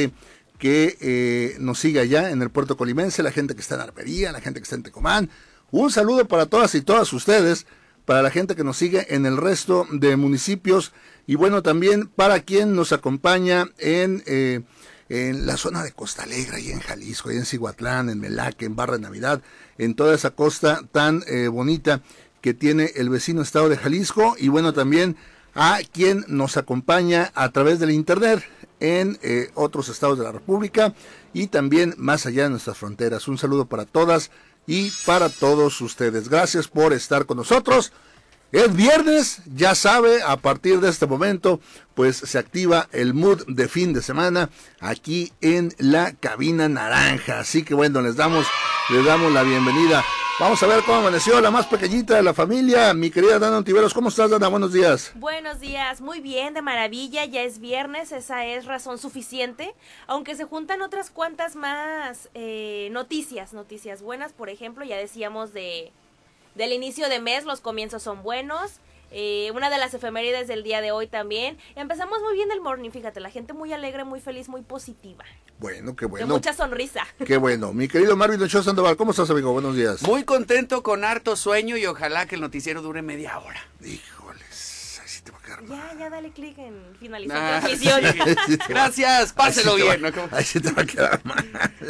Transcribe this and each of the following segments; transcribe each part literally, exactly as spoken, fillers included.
gente que eh, nos sigue allá en el puerto colimense, la gente que está en Armería, la gente que está en Tecomán. Un saludo para todas y todas ustedes, para la gente que nos sigue en el resto de municipios y bueno, también para quien nos acompaña en, eh, en la zona de Costa Alegre, ahí en Jalisco, ahí en Cihuatlán, en Melaque, en Barra de Navidad, en toda esa costa tan eh, bonita que tiene el vecino estado de Jalisco y bueno, también a quien nos acompaña a través del internet en eh, otros estados de la República y también más allá de nuestras fronteras. Un saludo para todas y para todos ustedes. Gracias por estar con nosotros. Es viernes, ya sabe, a partir de este momento, pues se activa el mood de fin de semana aquí en la cabina naranja. Así que bueno, les damos, les damos la bienvenida. Vamos a ver cómo amaneció la más pequeñita de la familia, mi querida Dana Ontiveros. ¿Cómo estás, Dana? Buenos días. Buenos días, muy bien, de maravilla, ya es viernes, esa es razón suficiente, aunque se juntan otras cuantas más eh, noticias, noticias buenas, por ejemplo, ya decíamos de del inicio de mes, los comienzos son buenos. Eh, una de las efemérides del día de hoy también. Empezamos muy bien el morning, fíjate, la gente muy alegre, muy feliz, muy positiva. Bueno, qué bueno. De mucha sonrisa. Qué bueno. Mi querido Marvin Ochoa Sandoval, ¿cómo estás, amigo? Buenos días. Muy contento, con harto sueño y ojalá que el noticiero dure media hora. Híjoles, ahí sí te va a quedar mal. Ya, ya dale clic en finalizar Ah, transmisión. sí. Gracias, páselo ahí sí bien. Va, ¿no? Ahí sí te va a quedar mal.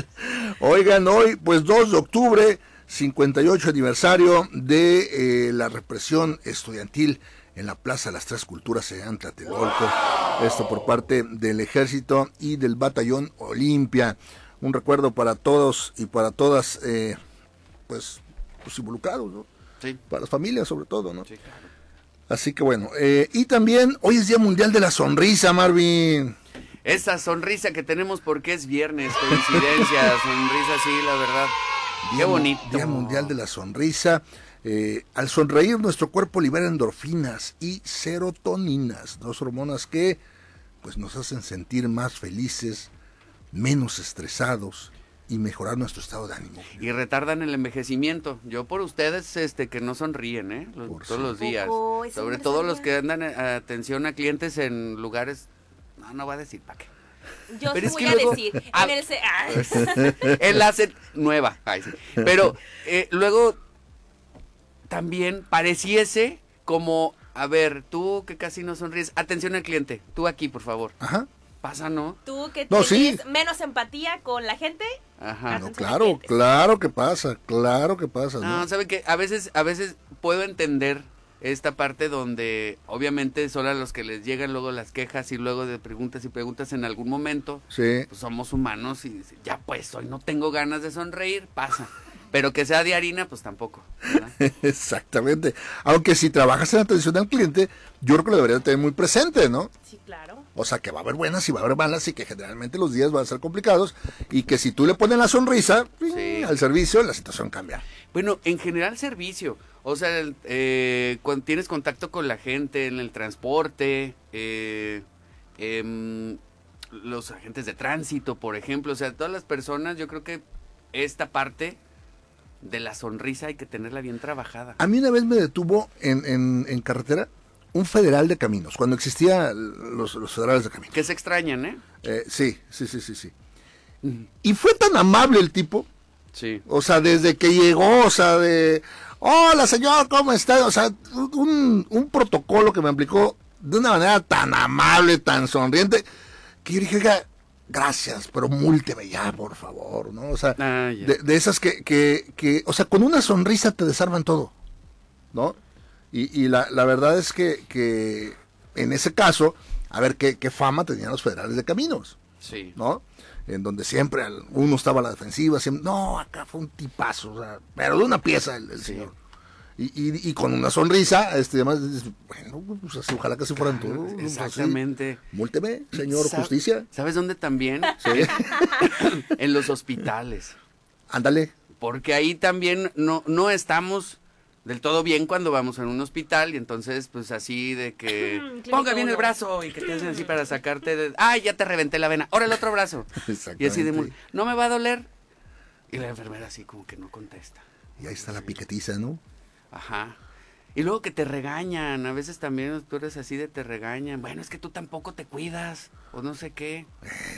Oigan, hoy, pues dos de octubre, cincuenta y ocho aniversario de eh, la represión estudiantil en la Plaza de las Tres Culturas en Tlatelolco, esto por parte del Ejército y del Batallón Olimpia. Un recuerdo para todos y para todas, eh, pues, pues involucrados, ¿no? Sí. Para las familias sobre todo, ¿no? Sí, claro. Así que bueno, eh, y también hoy es Día Mundial de la Sonrisa, Marvin. Esa sonrisa que tenemos porque es viernes, coincidencia, sonrisa, sí, la verdad. Día, Qué bonito. Día Mundial de la Sonrisa. Eh, al sonreír nuestro cuerpo libera endorfinas y serotoninas, dos hormonas que pues nos hacen sentir más felices, menos estresados y mejorar nuestro estado de ánimo. Y retardan el envejecimiento. Yo por ustedes este que no sonríen, ¿eh? Los, Por todos sí. los días. Poco, eso Sobre no todo sabía. los que andan a atención a clientes en lugares. No, no va a decir para qué. Yo Pero sí es voy que a luego- decir, Ah. en el... ce- ah. Enlace nueva. Ay, sí. Pero eh, luego también pareciese como, a ver, tú que casi no sonríes, atención al cliente, tú aquí, por favor. Ajá. Pasa, ¿no? Tú que No, tienes sí. menos empatía con la gente. Ajá. No, Atención claro, a clientes. claro que pasa, claro que pasa. No, ¿no? ¿sabe qué? A veces, a veces puedo entender esta parte donde obviamente son a los que les llegan luego las quejas y luego de preguntas y preguntas en algún momento. Sí. Pues somos humanos y dicen, ya pues, hoy no tengo ganas de sonreír, pasa. Pero que sea de harina, pues tampoco, ¿verdad? Exactamente. Aunque si trabajas en atención al cliente, yo creo que lo deberías tener muy presente, ¿no? Sí, claro. O sea, que va a haber buenas y va a haber malas y que generalmente los días van a ser complicados y que si tú le pones la sonrisa Sí. al servicio, la situación cambia. Bueno, en general servicio, o sea, el- eh, cuando tienes contacto con la gente en el transporte, eh, em, los agentes de tránsito, por ejemplo, o sea, todas las personas, yo creo que esta parte de la sonrisa hay que tenerla bien trabajada. A mí una vez me detuvo en, en, en carretera un federal de caminos, cuando existían los, los federales de caminos. Que se extrañan, ¿eh? Eh, sí, sí, sí, sí, sí. Y fue tan amable el tipo, Sí. o sea, desde que llegó, o sea, de, hola señor, ¿cómo está? O sea, un, un protocolo que me aplicó de una manera tan amable, tan sonriente, que yo dije, "Oiga, gracias, pero múlteme ya, por favor", ¿no? O sea, Ah, ya. de, de esas que, que, que, o sea, con una sonrisa te desarman todo, ¿no? Y, y la, la verdad es que, que en ese caso, a ver qué, qué fama tenían los federales de caminos, Sí. ¿no? En donde siempre al- uno estaba a la defensiva, siempre, no, acá fue un tipazo, o sea, pero de una pieza el, el Sí. señor. Y, y, y con una sonrisa, este, además, dices, bueno, pues así, ojalá que así fueran todos. pues, así. Exactamente. Múlteme, señor Sa- Justicia. ¿Sabes dónde también? Sí. En los hospitales. Ándale. Porque ahí también no, no estamos del todo bien cuando vamos a un hospital y entonces pues así de que Clínica ponga bien el uno. brazo y que te hacen así para sacarte de, ay, ya te reventé la vena, ahora el otro brazo. Y así de muy, no me va a doler. Y la enfermera así como que no contesta. Y ahí está la piquetiza, ¿no? Ajá. Y luego que te regañan, a veces también tú eres así de te regañan. Bueno, es que tú tampoco te cuidas o no sé qué.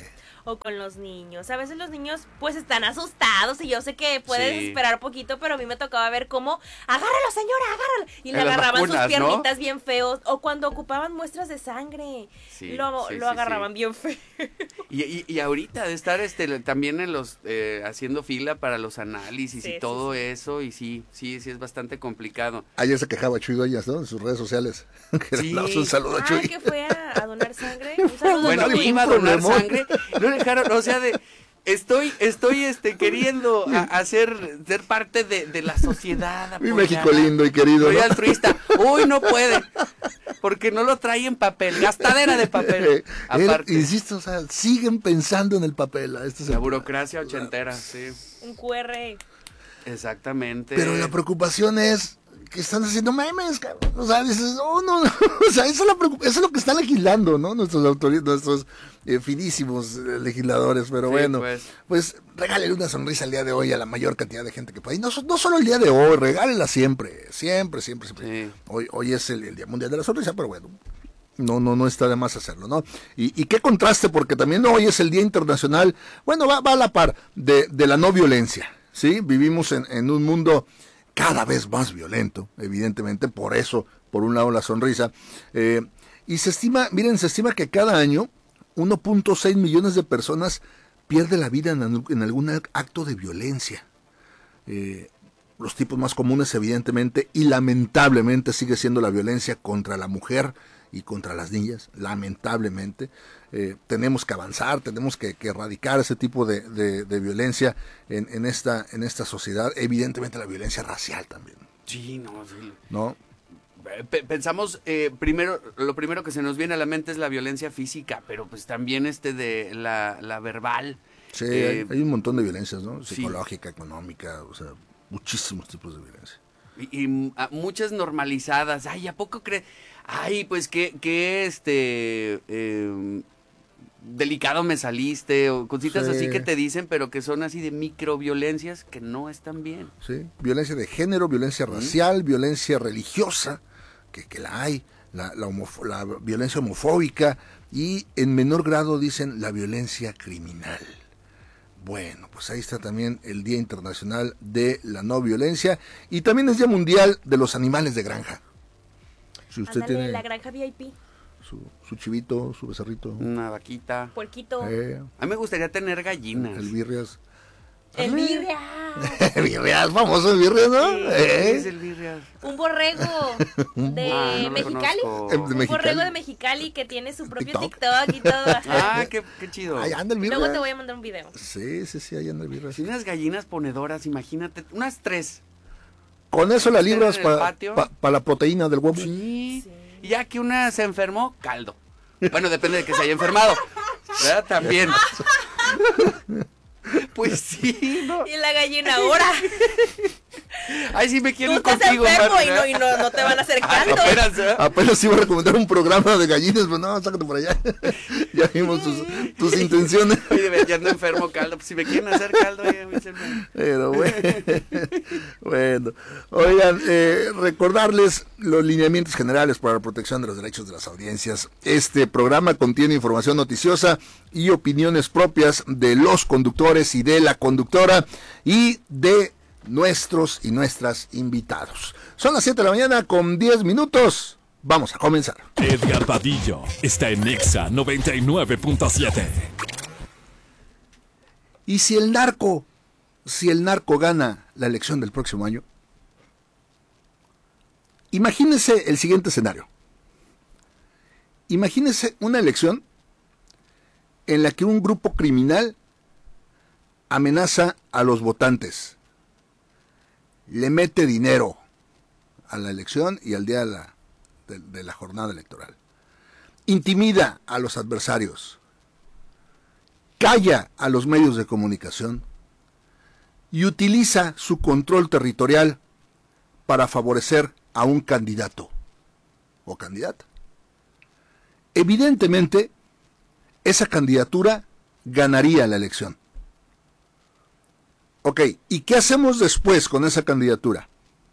o con los niños. A veces los niños pues están asustados y yo sé que puedes Sí. esperar poquito, pero a mí me tocaba ver cómo, agárralo señora, agárralo. Y le En las agarraban vacunas, sus piernitas ¿no? bien feos, o cuando ocupaban muestras de sangre, Sí, lo, sí, lo sí, agarraban sí. bien feo. Y, y, y ahorita de estar este también en los eh, haciendo fila para los análisis Sí, y sí, todo sí. eso, y sí, sí, sí es bastante complicado. Ayer se quejaba Chuy Dueñas, ¿no? En sus redes sociales. Que le Sí. damos un saludo a Ah, Chuy. que fue a, a donar sangre. Un saludo, Bueno, Nadie Chuy. iba a un donar problemón. sangre, no le dejaron, o sea, de estoy, estoy este queriendo a- hacer ser parte de, de la sociedad. Mi apoyar. México lindo y querido, Soy ¿no? altruista. Uy, no puede. Porque no lo trae en papel, gastadera de papel. Él, Aparte, insisto, o sea, siguen pensando en el papel. Este es la el- burocracia ochentera, sí. Un Q R. Exactamente. Pero la preocupación es que están haciendo memes, cabrón. O sea, dices, oh, no, no. O sea, eso es, la preocup- eso es lo que están legislando, ¿no? Nuestros autoridades, nuestros eh, finísimos eh, legisladores. Pero Sí, bueno, pues. pues, regálele una sonrisa el día de hoy a la mayor cantidad de gente que pueda. Y no, so- no solo el día de hoy, regálela siempre, siempre, siempre, siempre. Sí. Hoy, hoy es el, el Día Mundial de la Sonrisa, pero bueno. No, no, no está de más hacerlo, ¿no? Y, y qué contraste, porque también hoy es el Día Internacional, bueno, va, va a la par de, de la no violencia, ¿sí? Vivimos en, en un mundo cada vez más violento, evidentemente, por eso, por un lado, la sonrisa. Eh, y se estima, miren, se estima que cada año uno punto seis millones de personas pierde la vida en, en algún acto de violencia. Eh, los tipos más comunes, evidentemente, y lamentablemente sigue siendo la violencia contra la mujer y contra las niñas, lamentablemente. Eh, tenemos que avanzar, tenemos que, que erradicar ese tipo de, de, de violencia en, en, esta, en esta sociedad. Evidentemente la violencia racial también, Sí, no, sí. ¿no? Pe- Pensamos, eh, primero, lo primero que se nos viene a la mente es la violencia física, pero pues también este de la, la verbal. Sí, Eh, hay, hay un montón de violencias, ¿no? sí. Psicológica, económica, o sea, muchísimos tipos de violencia. Y, y a- muchas normalizadas. Ay, ¿a poco crees? Ay, pues qué, qué este eh, delicado me saliste, o cositas Sí. así que te dicen, pero que son así de microviolencias que no están bien. ¿Sí? Violencia de género, violencia racial, violencia religiosa, que, que la hay, la, la, homofo- la violencia homofóbica y en menor grado dicen la violencia criminal. Bueno, pues ahí está también el Día Internacional de la No Violencia y también es Día Mundial de los Animales de Granja. Si usted Ándale, tiene la granja V I P. su, su chivito, su becerrito, Una vaquita. Puerquito. eh, A mí me gustaría tener gallinas. el birrias. El birria. Birrias, famoso el birrias, ¿no? Sí. Eh. ¿Qué es el birria? Un borrego de Ah, no lo Mexicali. conozco. De Un Mexicali. borrego de Mexicali que tiene su propio TikTok. TikTok, y todo. ajá. Ah, qué, qué chido. Ahí anda el birrias. Luego te voy a mandar un video. Sí, sí, sí, ahí anda el birrias. Si unas gallinas ponedoras, imagínate, unas tres. Con eso la libras en el para patio. pa, la proteína del huevo. Sí. Sí. Y ya que una se enfermó, caldo. Bueno, depende de que se haya enfermado. ¿Verdad? También. Pues sí, ¿no? Y la gallina ahora. Ay, sí me quiero Tú ir estás contigo, enfermo Mar, y no, y no, no te van a hacer Ah, caldo. apenas, ¿eh? Apenas iba a recomendar un programa de gallinas, pero no, sácate por allá. Ya vimos tus, tus intenciones. Oye, ya ando enfermo, caldo. Pues si me quieren hacer caldo, ya me dicen. Pero bueno, bueno. Oigan, eh, recordarles los lineamientos generales para la protección de los derechos de las audiencias. Este programa contiene información noticiosa y opiniones propias de los conductores y de la conductora y de nuestros y nuestras invitados. Son las siete de la mañana con diez minutos. Vamos a comenzar. Edgar Vadillo está en Nexa noventa y nueve punto siete. ¿Y si el narco, si el narco gana la elección del próximo año? Imagínese el siguiente escenario. Imagínese una elección en la que un grupo criminal amenaza a los votantes, le mete dinero a la elección y al día de la, de, de la jornada electoral, intimida a los adversarios, calla a los medios de comunicación y utiliza su control territorial para favorecer a un candidato o candidata. Evidentemente, esa candidatura ganaría la elección. Ok, ¿y qué hacemos después con esa candidatura?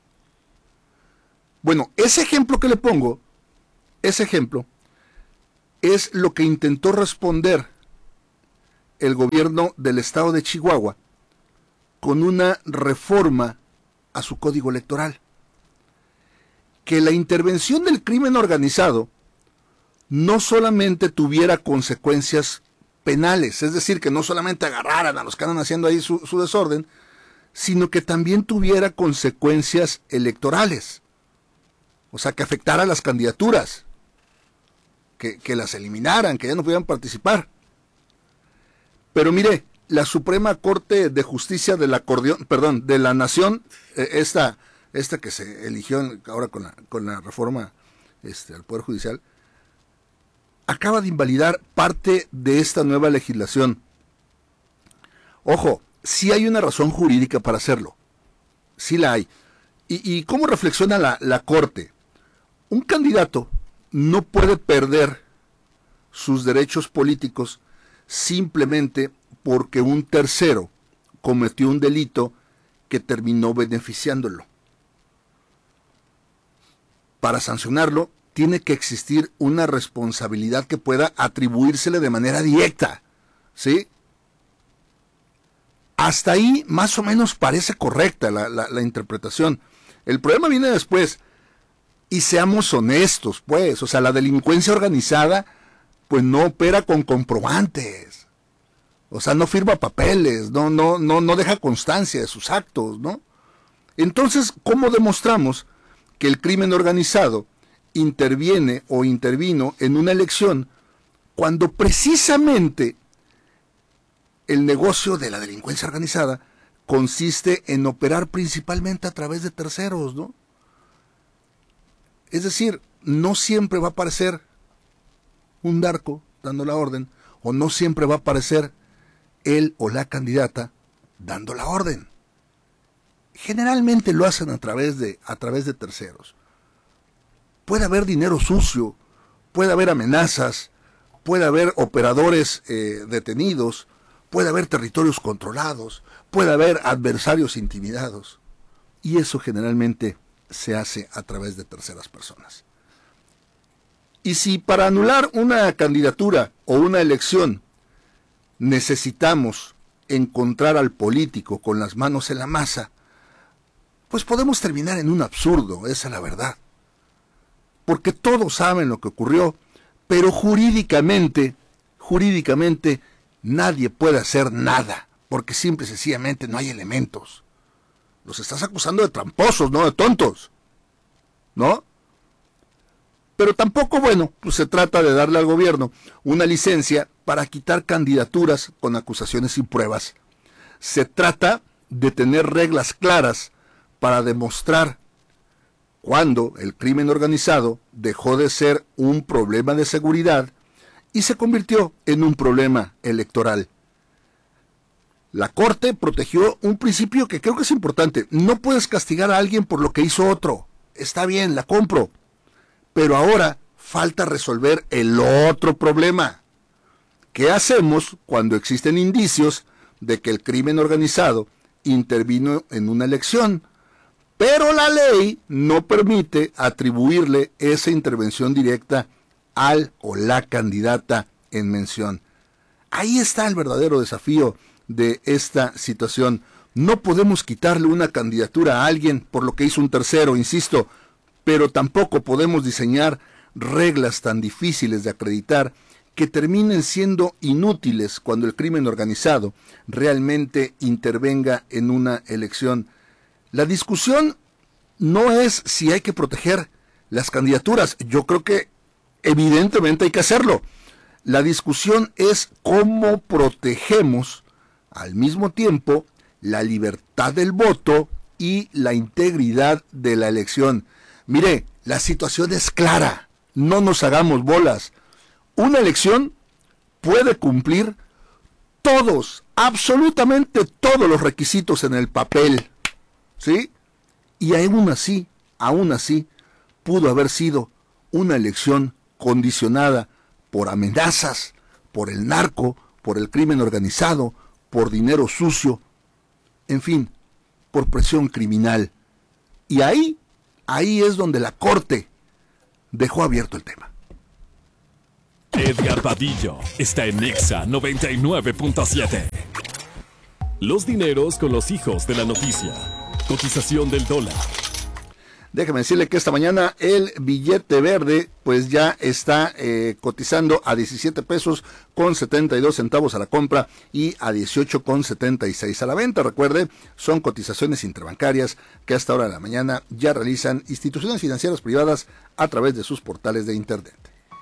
Bueno, ese ejemplo que le pongo, ese ejemplo, es lo que intentó responder el gobierno del estado de Chihuahua con una reforma a su código electoral. Que la intervención del crimen organizado no solamente tuviera consecuencias penales, es decir, que no solamente agarraran a los que andan haciendo ahí su, su desorden, sino que también tuviera consecuencias electorales. O sea, que afectara a las candidaturas, que, que las eliminaran, que ya no pudieran participar. Pero mire, la Suprema Corte de Justicia de la Acordeón, perdón, de la Nación, eh, esta, esta que se eligió ahora con la, con la reforma este, al Poder Judicial, acaba de invalidar parte de esta nueva legislación. Ojo, sí hay una razón jurídica para hacerlo, sí la hay. ¿Y, y cómo reflexiona la, la Corte? Un candidato no puede perder sus derechos políticos simplemente porque un tercero cometió un delito que terminó beneficiándolo. Para sancionarlo, tiene que existir una responsabilidad que pueda atribuírsele de manera directa, ¿sí? Hasta ahí más o menos parece correcta la, la, la interpretación. El problema viene después. Y seamos honestos, pues, o sea, la delincuencia organizada, pues no opera con comprobantes. O sea, no firma papeles, no, no, no, no deja constancia de sus actos, ¿no? Entonces, ¿cómo demostramos que el crimen organizado interviene o intervino en una elección cuando precisamente el negocio de la delincuencia organizada consiste en operar principalmente a través de terceros, ¿no? Es decir, no siempre va a aparecer un narco dando la orden, o no siempre va a aparecer él o la candidata dando la orden. Generalmente lo hacen a través de, a través de terceros. Puede haber dinero sucio, puede haber amenazas, puede haber operadores eh, detenidos, puede haber territorios controlados, puede haber adversarios intimidados. Y eso generalmente se hace a través de terceras personas. Y si para anular una candidatura o una elección necesitamos encontrar al político con las manos en la masa, pues podemos terminar en un absurdo, esa es la verdad. Porque todos saben lo que ocurrió, pero jurídicamente, jurídicamente nadie puede hacer nada, porque simple y sencillamente no hay elementos. Los estás acusando de tramposos, no de tontos, ¿no? Pero tampoco, bueno, pues se trata de darle al gobierno una licencia para quitar candidaturas con acusaciones sin pruebas. Se trata de tener reglas claras para demostrar cuándo el crimen organizado dejó de ser un problema de seguridad y se convirtió en un problema electoral. La Corte protegió un principio que creo que es importante. No puedes castigar a alguien por lo que hizo otro. Está bien, la compro. Pero ahora falta resolver el otro problema. ¿Qué hacemos cuando existen indicios de que el crimen organizado intervino en una elección, pero la ley no permite atribuirle esa intervención directa al o la candidata en mención? Ahí está el verdadero desafío de esta situación. No podemos quitarle una candidatura a alguien por lo que hizo un tercero, insisto, pero tampoco podemos diseñar reglas tan difíciles de acreditar que terminen siendo inútiles cuando el crimen organizado realmente intervenga en una elección. La discusión no es si hay que proteger las candidaturas. Yo creo que evidentemente hay que hacerlo. La discusión es cómo protegemos al mismo tiempo la libertad del voto y la integridad de la elección. Mire, la situación es clara, no nos hagamos bolas. Una elección puede cumplir todos, absolutamente todos los requisitos en el papel, ¿sí? Y aún así, aún así, pudo haber sido una elección condicionada por amenazas, por el narco, por el crimen organizado, por dinero sucio, en fin, por presión criminal. Y ahí, ahí es donde la Corte dejó abierto el tema. Edgar Padillo está en Nexa noventa y nueve punto siete. Los dineros con los hijos de la noticia. Cotización del dólar. Déjeme decirle que esta mañana el billete verde pues ya está eh, cotizando a diecisiete pesos con setenta y dos centavos a la compra y a dieciocho con setenta y seis a la venta. Recuerde, son cotizaciones interbancarias que hasta ahora de la mañana ya realizan instituciones financieras privadas a través de sus portales de internet.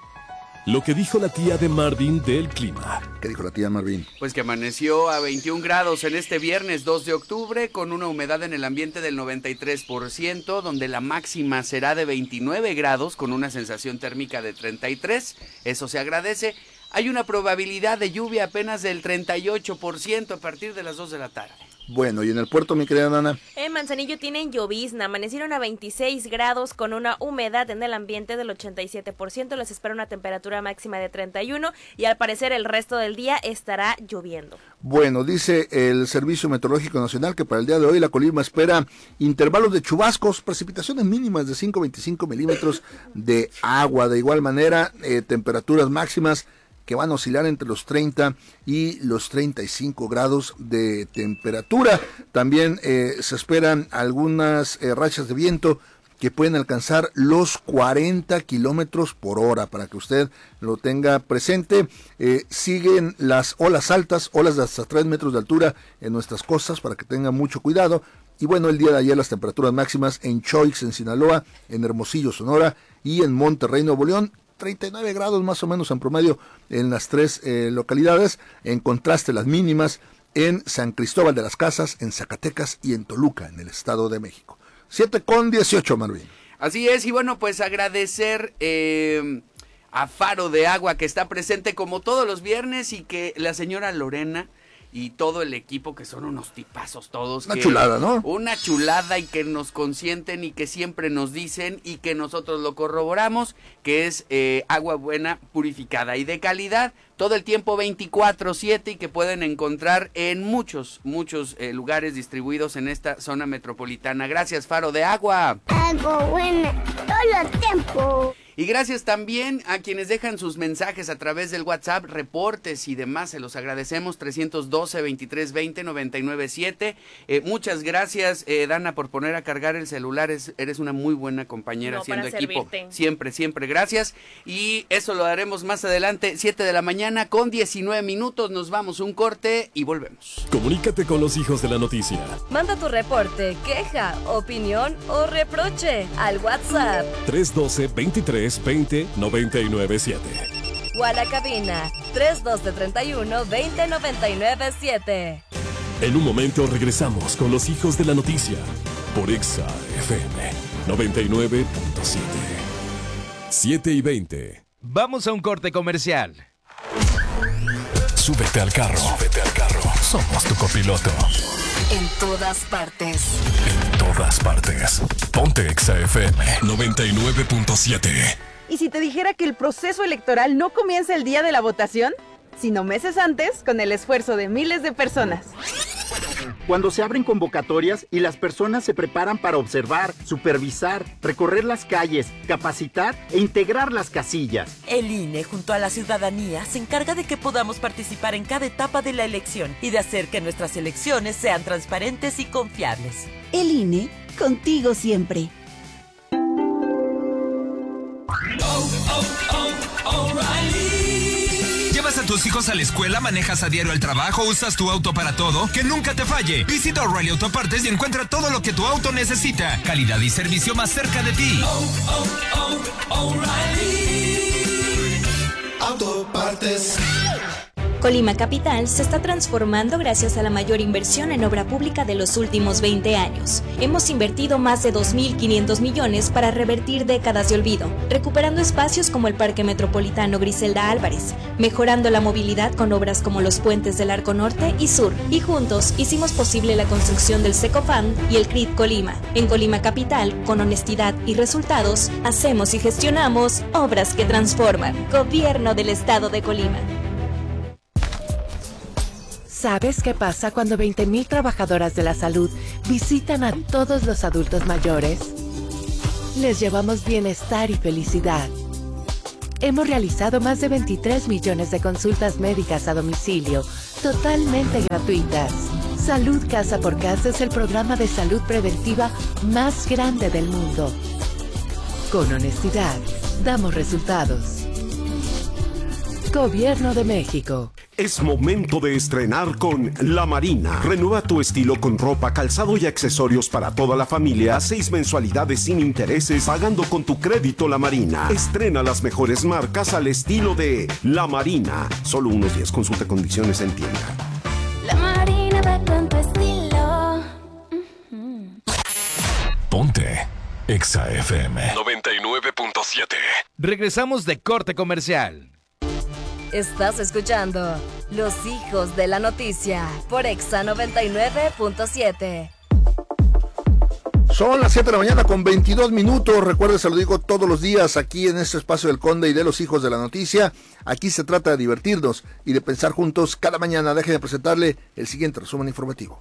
Lo que dijo la tía de Marvin del clima. ¿Qué dijo la tía Marvin? Pues que amaneció a veintiún grados en este viernes dos de octubre, con una humedad en el ambiente del noventa y tres por ciento, donde la máxima será de veintinueve grados, con una sensación térmica de treinta y tres. Eso se agradece. Hay una probabilidad de lluvia apenas del treinta y ocho por ciento a partir de las dos de la tarde. Bueno, ¿y en el puerto, mi querida Nana? En Manzanillo tienen llovizna, amanecieron a veintiséis grados con una humedad en el ambiente del ochenta y siete por ciento, les espera una temperatura máxima de treinta y uno y al parecer el resto del día estará lloviendo. Bueno, dice el Servicio Meteorológico Nacional que para el día de hoy la Colima espera intervalos de chubascos, precipitaciones mínimas de cinco a veinticinco milímetros de agua. De igual manera, eh, temperaturas máximas que van a oscilar entre los treinta y los treinta y cinco grados de temperatura. También eh, se esperan algunas eh, rachas de viento que pueden alcanzar los cuarenta kilómetros por hora, para que usted lo tenga presente. Eh, siguen las olas altas, olas de hasta tres metros de altura en nuestras costas, para que tenga mucho cuidado. Y bueno, el día de ayer las temperaturas máximas en Choix, en Sinaloa, en Hermosillo, Sonora y en Monterrey, Nuevo León, treinta y nueve grados más o menos en promedio en las tres eh, localidades. En contraste, las mínimas en San Cristóbal de las Casas, en Zacatecas y en Toluca, en el Estado de México. siete con dieciocho, Marvin. Así es, y bueno, pues agradecer eh, a Faro de Agua, que está presente como todos los viernes, y que la señora Lorena y todo el equipo, que son unos tipazos todos. Una que, chulada, ¿no? Una chulada, y que nos consienten y que siempre nos dicen y que nosotros lo corroboramos, que es eh, agua buena, purificada y de calidad, todo el tiempo veinticuatro siete, y que pueden encontrar en muchos, muchos eh, lugares distribuidos en esta zona metropolitana. Gracias, Faro de Agua. Agua buena, todo el tiempo. Y gracias también a quienes dejan sus mensajes a través del WhatsApp, reportes y demás, se los agradecemos, trescientos doce, veintitrés veinte, noventa y nueve siete. Eh, muchas gracias, eh, Dana, por poner a cargar el celular, es, eres una muy buena compañera No, haciendo para equipo. servirte. Siempre, siempre, gracias. Y eso lo haremos más adelante, siete de la mañana con diecinueve minutos, nos vamos un corte y volvemos. Comunícate con los hijos de la noticia. Manda tu reporte, queja, opinión o reproche al WhatsApp tres uno dos, veintitrés veinte, noventa y nueve siete. o a la cabina tres uno dos, treinta y uno, veinte, noventa y nueve siete. En un momento regresamos con los hijos de la noticia por Exa F M noventa y nueve punto siete. siete y veinte. Vamos a un corte comercial. Súbete al carro. Súbete al carro. Somos tu copiloto. En todas partes. En todas partes. Ponte Exa F M noventa y nueve punto siete. ¿Y si te dijera que el proceso electoral no comienza el día de la votación, sino meses antes, con el esfuerzo de miles de personas? Cuando se abren convocatorias y las personas se preparan para observar, supervisar, recorrer las calles, capacitar e integrar las casillas. El I N E, junto a la ciudadanía, se encarga de que podamos participar en cada etapa de la elección y de hacer que nuestras elecciones sean transparentes y confiables. El I N E, contigo siempre. ¿Llevas a tus hijos a la escuela, manejas a diario al trabajo, usas tu auto para todo? ¡Que nunca te falle! Visita O'Reilly Autopartes y encuentra todo lo que tu auto necesita. Calidad y servicio más cerca de ti. Oh, oh, oh, O'Reilly Autopartes. Colima Capital se está transformando gracias a la mayor inversión en obra pública de los últimos veinte años. Hemos invertido más de dos mil quinientos millones para revertir décadas de olvido, recuperando espacios como el Parque Metropolitano Griselda Álvarez, mejorando la movilidad con obras como los puentes del Arco Norte y Sur, y juntos hicimos posible la construcción del Secofam y el C R I T Colima. En Colima Capital, con honestidad y resultados, hacemos y gestionamos obras que transforman. Gobierno del Estado de Colima. ¿Sabes qué pasa cuando veinte mil trabajadoras de la salud visitan a todos los adultos mayores? Les llevamos bienestar y felicidad. Hemos realizado más de veintitrés millones de consultas médicas a domicilio, totalmente gratuitas. Salud Casa por Casa es el programa de salud preventiva más grande del mundo. Con honestidad, damos resultados. Gobierno de México. Es momento de estrenar con La Marina. Renueva tu estilo con ropa, calzado y accesorios para toda la familia a seis mensualidades sin intereses, pagando con tu crédito La Marina. Estrena las mejores marcas al estilo de La Marina. Solo unos días. Consulta condiciones en tienda. La Marina va con tu estilo. Ponte Exa F M noventa y nueve punto siete. Regresamos de corte comercial. Estás escuchando Los Hijos de la Noticia por Exa noventa y nueve punto siete. Son las siete de la mañana con veintidós minutos. Recuerde, se lo digo todos los días aquí en este espacio del Conde y de Los Hijos de la Noticia. Aquí se trata de divertirnos y de pensar juntos cada mañana. Déjenme presentarle el siguiente resumen informativo.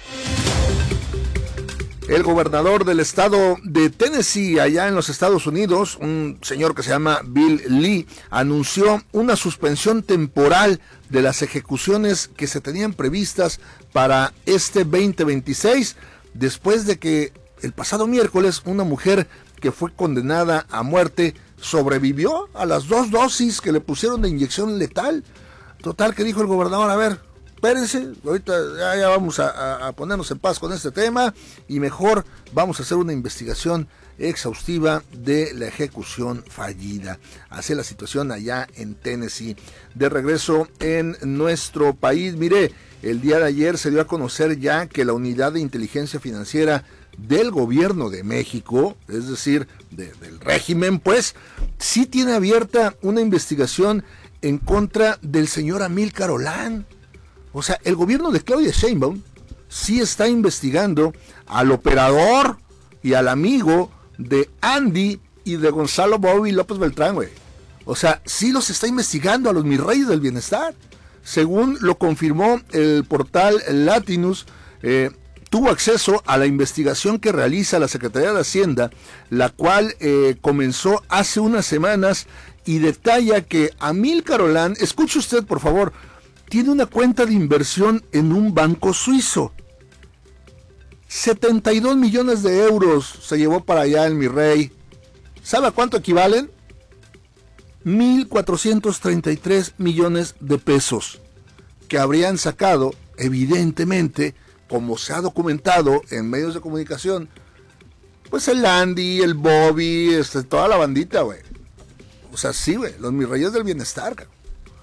El gobernador del estado de Tennessee, allá en los Estados Unidos, un señor que se llama Bill Lee, anunció una suspensión temporal de las ejecuciones que se tenían previstas para este veinte veintiséis, después de que el pasado miércoles una mujer que fue condenada a muerte sobrevivió a las dos dosis que le pusieron de inyección letal. Total, que dijo el gobernador, a ver, espérense, ahorita ya, ya vamos a, a, a ponernos en paz con este tema y mejor vamos a hacer una investigación exhaustiva de la ejecución fallida. Así es la situación allá en Tennessee. De regreso en nuestro país, mire, el día de ayer se dio a conocer ya que la Unidad de Inteligencia Financiera del Gobierno de México, es decir, de, del régimen, pues, sí tiene abierta una investigación en contra del señor Amílcar Olán. O sea, el gobierno de Claudia Sheinbaum sí está investigando al operador y al amigo de Andy y de Gonzalo Bobby López Beltrán, güey. O sea, sí los está investigando a los mis reyes del bienestar. Según lo confirmó el portal Latinus, eh, tuvo acceso a la investigación que realiza la Secretaría de Hacienda, la cual eh, comenzó hace unas semanas y detalla que Amílcar Olán, escuche usted por favor, tiene una cuenta de inversión en un banco suizo. setenta y dos millones de euros se llevó para allá el mi rey. ¿Sabe a cuánto equivalen? mil cuatrocientos treinta y tres millones de pesos que habrían sacado, evidentemente, como se ha documentado en medios de comunicación, pues el Andy, el Bobby, este, toda la bandita, güey. O sea, sí, güey, los mis reyes del bienestar, cabrón.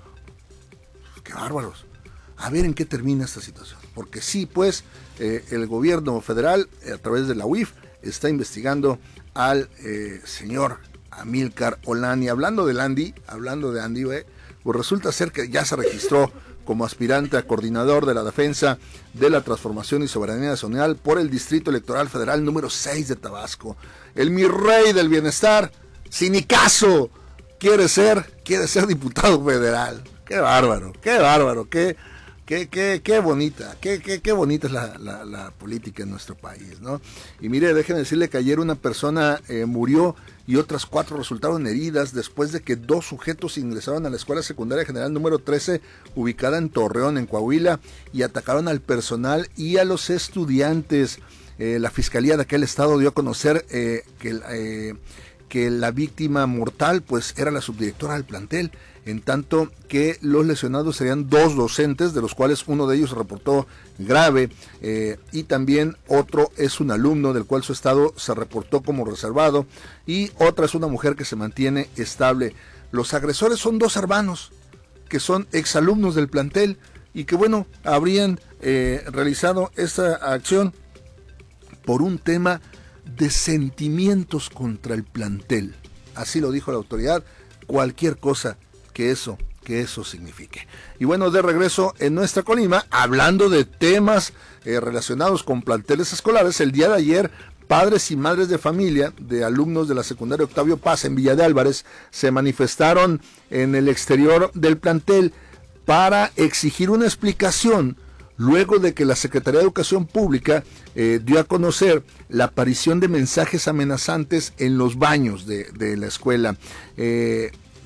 Qué bárbaros. A ver en qué termina esta situación. Porque sí, pues, eh, el gobierno federal, eh, a través de la U I F, está investigando al eh, señor Amílcar Olán. Y hablando del Andy, hablando de Andy, güey, pues resulta ser que ya se registró como aspirante a coordinador de la defensa de la transformación y soberanía nacional por el Distrito Electoral Federal número seis de Tabasco. El mi rey del bienestar, sin ni caso, quiere ser, quiere ser diputado federal. Qué bárbaro, qué bárbaro, qué, qué, qué, qué bonita, qué, qué, qué bonita es la, la, la política en nuestro país, ¿no? Y mire, déjenme decirle que ayer una persona eh, murió y otras cuatro resultaron heridas después de que dos sujetos ingresaron a la Escuela Secundaria General número trece, ubicada en Torreón, en Coahuila, y atacaron al personal y a los estudiantes. Eh, la Fiscalía de aquel estado dio a conocer eh, que, eh, que la víctima mortal pues era la subdirectora del plantel, en tanto que los lesionados serían dos docentes, de los cuales uno de ellos se reportó grave, eh, y también otro es un alumno del cual su estado se reportó como reservado, y otra es una mujer que se mantiene estable. Los agresores son dos hermanos, que son exalumnos del plantel, y que bueno, habrían eh, realizado esta acción por un tema de sentimientos contra el plantel. Así lo dijo la autoridad, cualquier cosa que eso, que eso signifique. Y bueno, de regreso en nuestra Colima, hablando de temas eh, relacionados con planteles escolares, el día de ayer, padres y madres de familia de alumnos de la secundaria Octavio Paz en Villa de Álvarez se manifestaron en el exterior del plantel para exigir una explicación luego de que la Secretaría de Educación Pública eh, dio a conocer la aparición de mensajes amenazantes en los baños de, de la escuela. Eh,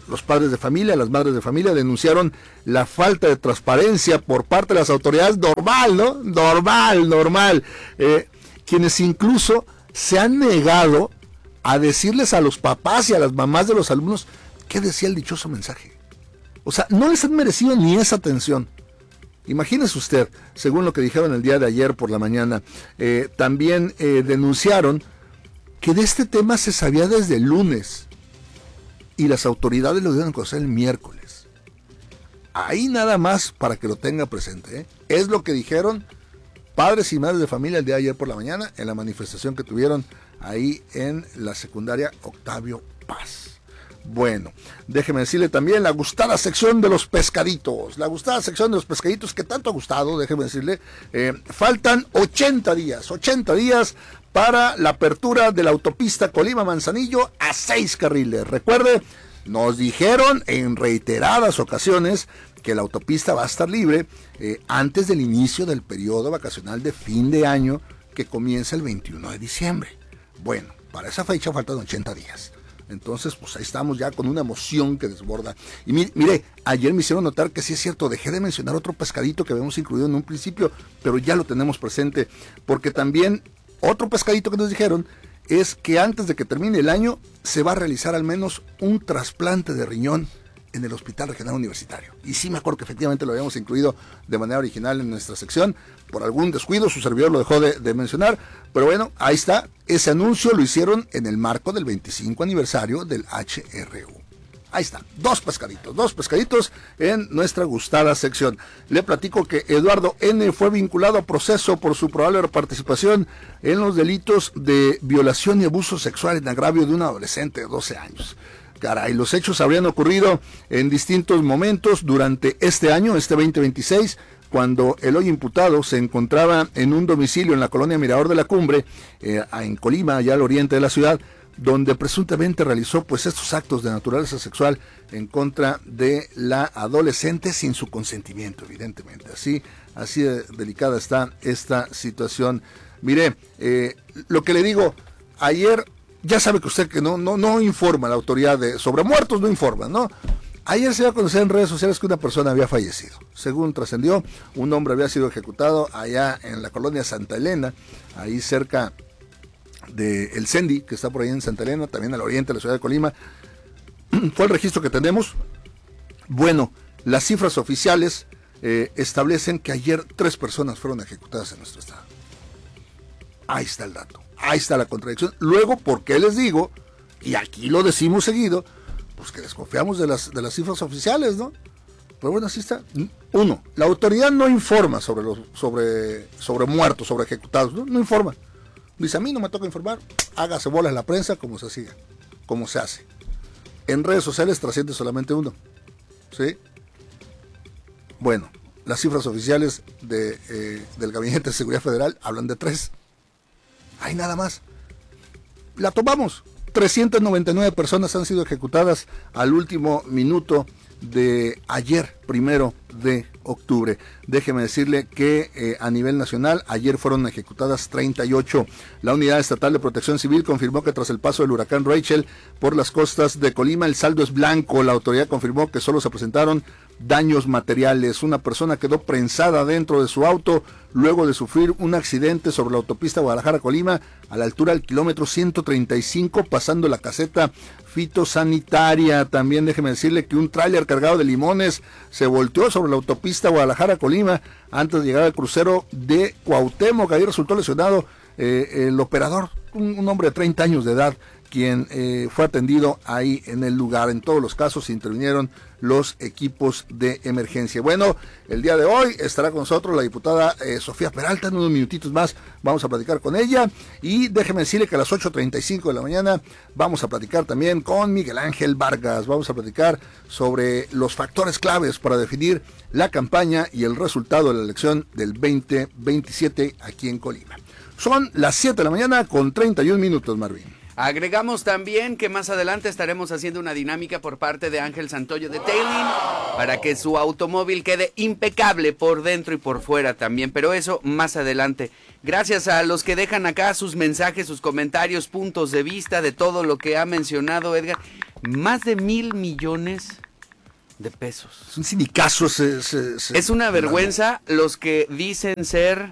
los padres de familia, las madres de familia denunciaron la falta de transparencia por parte de las autoridades, normal, ¿no? Normal, normal. Eh, quienes incluso se han negado a decirles a los papás y a las mamás de los alumnos qué decía el dichoso mensaje. O sea, no les han merecido ni esa atención. Imagínese usted, según lo que dijeron el día de ayer por la mañana, eh, también eh, denunciaron que de este tema se sabía desde el lunes y las autoridades lo dieron a conocer el miércoles. Ahí nada más para que lo tenga presente, ¿eh? Es lo que dijeron padres y madres de familia el día de ayer por la mañana en la manifestación que tuvieron ahí en la secundaria Octavio Paz. Bueno, déjeme decirle también la gustada sección de los pescaditos, la gustada sección de los pescaditos que tanto ha gustado, déjeme decirle, eh, faltan ochenta días, ochenta días para la apertura de la autopista Colima-Manzanillo a seis carriles. Recuerde, nos dijeron en reiteradas ocasiones que la autopista va a estar libre eh, antes del inicio del periodo vacacional de fin de año que comienza el veintiuno de diciembre. Bueno, para esa fecha faltan ochenta días. Entonces, pues ahí estamos ya con una emoción que desborda. Y mire, mire, ayer me hicieron notar que sí es cierto, dejé de mencionar otro pescadito que habíamos incluido en un principio, pero ya lo tenemos presente, porque también otro pescadito que nos dijeron es que antes de que termine el año se va a realizar al menos un trasplante de riñón en el Hospital Regional Universitario. Y sí me acuerdo que efectivamente lo habíamos incluido de manera original en nuestra sección. Por algún descuido, su servidor lo dejó de, de mencionar. Pero bueno, ahí está. Ese anuncio lo hicieron en el marco del veinticinco aniversario del H R U. Ahí está. Dos pescaditos, dos pescaditos en nuestra gustada sección. Le platico que Eduardo N. fue vinculado a proceso por su probable participación en los delitos de violación y abuso sexual en agravio de un adolescente de doce años. Caray, los hechos habrían ocurrido en distintos momentos durante este año, este veinte veintiséis, cuando el hoy imputado se encontraba en un domicilio en la colonia Mirador de la Cumbre, eh, en Colima, allá al oriente de la ciudad, donde presuntamente realizó pues estos actos de naturaleza sexual en contra de la adolescente sin su consentimiento, evidentemente. Así, así de delicada está esta situación. Mire, eh, lo que le digo, ayer... Ya sabe que usted que no, no, no informa la autoridad de, sobre muertos, no informa, ¿no? Ayer se dio a conocer en redes sociales que una persona había fallecido. Según trascendió, un hombre había sido ejecutado allá en la colonia Santa Elena, ahí cerca del Cendi, que está por ahí en Santa Elena, también al oriente de la ciudad de Colima. Fue el registro que tenemos. Bueno, las cifras oficiales eh, establecen que ayer tres personas fueron ejecutadas en nuestro estado. Ahí está el dato. Ahí está la contradicción. Luego, ¿por qué les digo? Y aquí lo decimos seguido, pues que desconfiamos de las, de las cifras oficiales, ¿no? Pero bueno, así está. Uno, la autoridad no informa sobre los, sobre, sobre muertos, sobre ejecutados, ¿no? No informa. Dice, a mí no me toca informar, hágase bolas en la prensa como se hacía, como se hace. En redes sociales trasciende solamente uno, ¿sí? Bueno, las cifras oficiales de, eh, del Gabinete de Seguridad Federal hablan de tres. Hay nada más. La tomamos. trescientas noventa y nueve personas han sido ejecutadas al último minuto de ayer, primero de octubre. Déjeme decirle que eh, a nivel nacional ayer fueron ejecutadas treinta y ocho. La Unidad Estatal de Protección Civil confirmó que tras el paso del huracán Rachel por las costas de Colima el saldo es blanco. La autoridad confirmó que solo se presentaron daños materiales. Una persona quedó prensada dentro de su auto luego de sufrir un accidente sobre la autopista Guadalajara-Colima a la altura del kilómetro ciento treinta y cinco, pasando la caseta fitosanitaria. También déjeme decirle que un tráiler cargado de limones se volteó sobre la autopista Guadalajara-Colima antes de llegar al crucero de Cuauhtémoc. Ahí resultó lesionado eh, el operador, un, un hombre de treinta años de edad, quien eh, fue atendido ahí en el lugar. En todos los casos intervinieron los equipos de emergencia. Bueno, el día de hoy estará con nosotros la diputada eh, Sofía Peralta. En unos minutitos más vamos a platicar con ella. Y déjeme decirle que a las ocho treinta y cinco de la mañana vamos a platicar también con Miguel Ángel Vargas. Vamos a platicar sobre los factores claves para definir la campaña y el resultado de la elección del veinte veintisiete aquí en Colima. Son las siete de la mañana con treinta y un minutos, Marvin. Agregamos también que más adelante estaremos haciendo una dinámica por parte de Ángel Santoyo de Tailing para que su automóvil quede impecable por dentro y por fuera también, pero eso más adelante. Gracias a los que dejan acá sus mensajes, sus comentarios, puntos de vista de todo lo que ha mencionado Edgar. Más de mil millones de pesos. Es un sinicazo ese, ese, ese Es una vergüenza los que dicen ser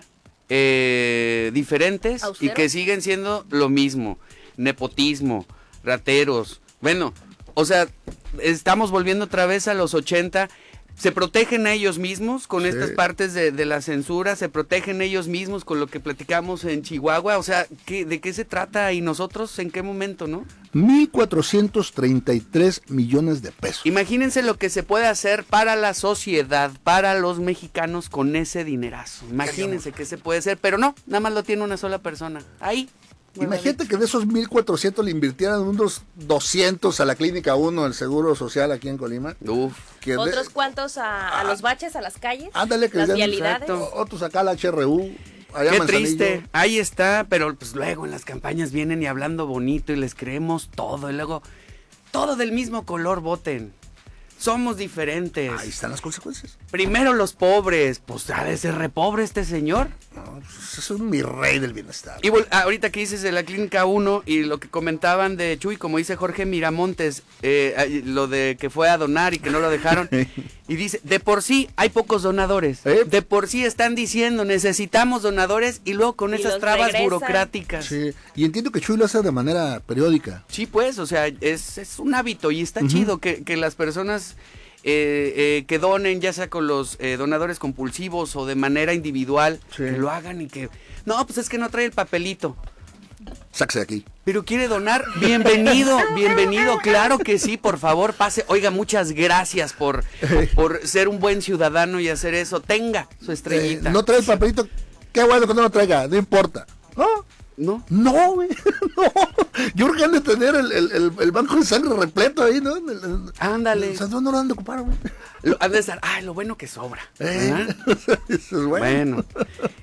eh, diferentes ¿Austeros? y que siguen siendo lo mismo. Nepotismo, rateros. Bueno, o sea, estamos volviendo otra vez a los ochenta. Se protegen a ellos mismos con Sí. estas partes de, de la censura, se protegen ellos mismos con lo que platicamos en Chihuahua. O sea, ¿qué, ¿de qué se trata? ¿Y nosotros en qué momento, no? mil cuatrocientos treinta y tres millones de pesos. Imagínense lo que se puede hacer para la sociedad, para los mexicanos con ese dinerazo. Imagínense qué se puede hacer, pero no, nada más lo tiene una sola persona. Ahí. Imagínate que de esos mil cuatrocientos le invirtieran unos doscientos a la Clínica uno del Seguro Social aquí en Colima. Uf. Que Otros de, cuantos a, a los baches, a las calles, ándale, que las les den- vialidades. exacto, otros acá a la H R U. Allá Qué Manzanillo. triste, ahí está, pero pues luego en las campañas vienen y hablando bonito y les creemos todo y luego todo del mismo color voten. Somos diferentes. Ahí están las consecuencias. Primero los pobres, pues ha de ser re pobre este señor. No, pues, es un mi rey del bienestar. Y vol- ahorita que dices de la Clínica uno y lo que comentaban de Chuy, como dice Jorge Miramontes, eh, lo de que fue a donar y que no lo dejaron, y dice, de por sí hay pocos donadores, ¿Eh? de por sí están diciendo necesitamos donadores y luego con Y esas los trabas regresan. burocráticas. Sí. Sí, y entiendo que Chuy lo hace de manera periódica. pues, o sea, es, es un hábito y está chido que, que las personas eh, eh, que donen, ya sea con los eh, donadores compulsivos o de manera individual, Sí. que lo hagan y que, no, pues es que no trae el papelito. Sáquese de aquí. Pero quiere donar, bienvenido, bienvenido, claro que sí, por favor, pase. Oiga, muchas gracias por, por ser un buen ciudadano y hacer eso. Tenga su Eh, estrellita. no trae el papelito. Qué bueno que no lo traiga, no importa. ¿No? ¿No? No, güey. No. Yo creo que han de tener el, el, el, el banco de sangre repleto ahí, ¿no? El- el- Ándale. O sea, no, no lo han de ocupar, güey. Lo- han de estar, ay, lo bueno que sobra. Eh, ¿verdad? eso es bueno. Bueno,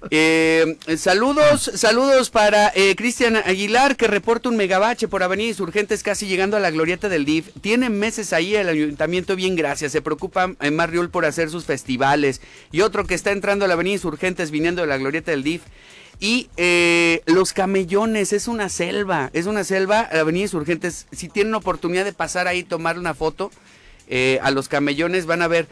eh, saludos, saludos para eh, Cristian Aguilar, que reporta un megabache por Avenida Insurgentes, casi llegando a la glorieta del D I F. Tiene meses ahí el ayuntamiento, bien, gracias. Se preocupa en Marriol por hacer sus festivales. Y otro que está entrando a la Avenida Insurgentes, viniendo de la glorieta del D I F. Y eh, los camellones, es una selva, es una selva, la Avenida Insurgentes. Si tienen oportunidad de pasar ahí, tomar una foto, eh, a los camellones van a ver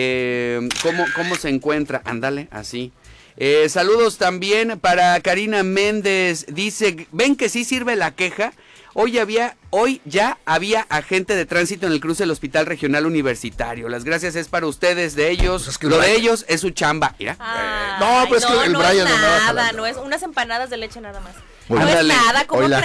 eh, cómo, cómo se encuentra. Ándale, así. Eh, saludos también para Karina Méndez, dice, ven que sí sirve la queja. Hoy había, hoy ya había agente de tránsito en el cruce del Hospital Regional Universitario. Las gracias es para ustedes, de ellos. Pues es que Lo de Brian- ellos es su chamba. Mira. Ay, no, pero es que el no Brian es andaba nada, jalando. no es unas empanadas de leche nada más. Oila. No es Ándale, nada, ¿cómo oila.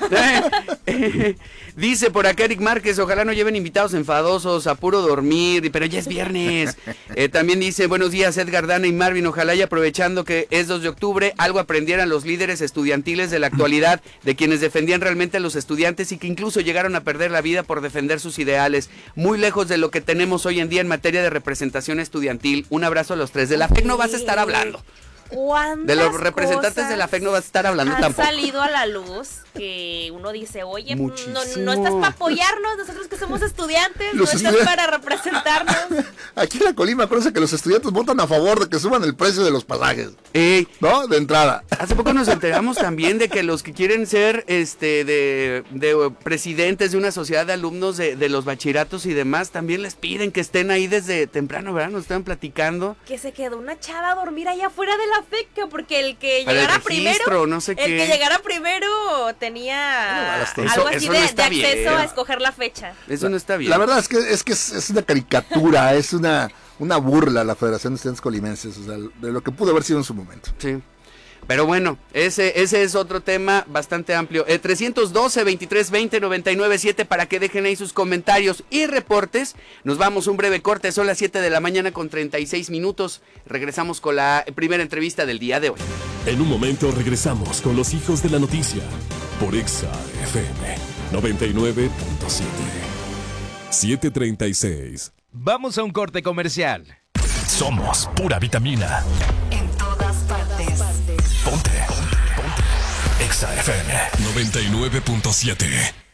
creen? Dice por acá Eric Márquez, ojalá no lleven invitados enfadosos, a puro dormir, pero ya es viernes. Eh, también dice, buenos días Edgar, Dana y Marvin, ojalá y aprovechando que es dos de octubre, algo aprendieran los líderes estudiantiles de la actualidad, de quienes defendían realmente a los estudiantes y que incluso llegaron a perder la vida por defender sus ideales, muy lejos de lo que tenemos hoy en día en materia de representación estudiantil. Un abrazo a los tres. De la F E C no vas a estar hablando. ¿Cuántas De los representantes cosas de la F E C no vas a estar hablando han tampoco. salido a la luz que uno dice, oye, no, Muchísimo. no estás para apoyarnos, nosotros que somos estudiantes, Los no estás estudia- para representarnos. Aquí en la Colima, acuérdense que los estudiantes votan a favor de que suban el precio de los pasajes, Ey, ¿no? De entrada. hace poco nos enteramos también de que los que quieren ser este de, de presidentes de una sociedad de alumnos de, de los bachilleratos y demás, también les piden que estén ahí desde temprano, ¿verdad? Nos estaban platicando. Que se quedó una chava a dormir allá afuera de la F E C, porque el que Para el llegara registro, primero, no sé el qué. que llegara primero tenía Eso- algo así eso de, no de está acceso bien. a escoger la fecha. Eso no está bien. La verdad es que es que es, es una caricatura, es una, una burla a la Federación de Estudiantes Colimenses, o sea, de lo que pudo haber sido en su momento. Sí. Pero bueno, ese, ese es otro tema bastante amplio. Eh, trescientos doce, veintitrés veinte, noventa y nueve siete para que dejen ahí sus comentarios y reportes. Nos vamos un breve corte, son las siete de la mañana con treinta y seis minutos. Regresamos con la primera entrevista del día de hoy. En un momento regresamos con los hijos de la noticia por Exa F M noventa y nueve punto siete. siete treinta y seis. Vamos a un corte comercial. Somos pura vitamina. En todas partes. Ponte. Ponte. Exa F M noventa y nueve punto siete.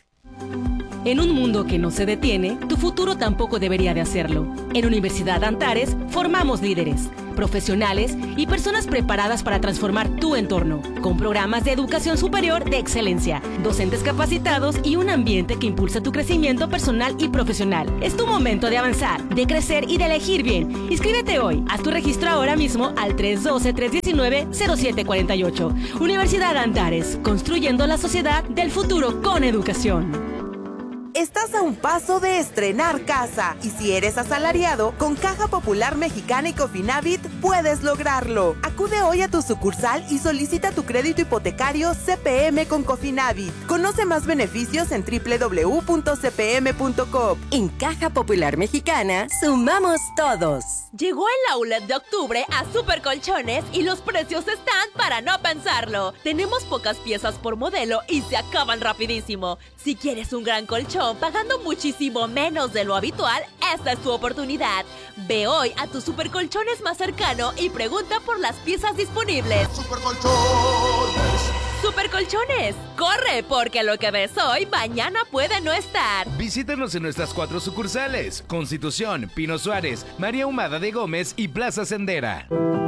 En un mundo que no se detiene, tu futuro tampoco debería de hacerlo. En Universidad Antares formamos líderes. profesionales y personas preparadas para transformar tu entorno, con programas de educación superior de excelencia, docentes capacitados y un ambiente que impulsa tu crecimiento personal y profesional. Es tu momento de avanzar, de crecer y de elegir bien. Inscríbete hoy. Haz tu registro ahora mismo al tres uno dos, tres uno nueve, cero siete cuatro ocho. Universidad Antares, construyendo la sociedad del futuro con educación. Estás a un paso de estrenar casa y si eres asalariado, con Caja Popular Mexicana y Cofinavit puedes lograrlo. Acude hoy a tu sucursal y solicita tu crédito hipotecario C P M con Cofinavit. Conoce más beneficios en doble u doble u doble u punto c p m punto com. En Caja Popular Mexicana, sumamos todos. Llegó el outlet de octubre a Super Colchones y los precios están para no pensarlo. Tenemos pocas piezas por modelo y se acaban rapidísimo. Si quieres un gran colchón pagando muchísimo menos de lo habitual, esta es tu oportunidad. Ve hoy a tu Super Colchones más cercano y pregunta por las piezas disponibles. Super Colchones. Super Colchones. Corre, porque lo que ves hoy, mañana puede no estar. Visítanos en nuestras cuatro sucursales: Constitución, Pino Suárez, María Humada de Gómez y Plaza Sendera.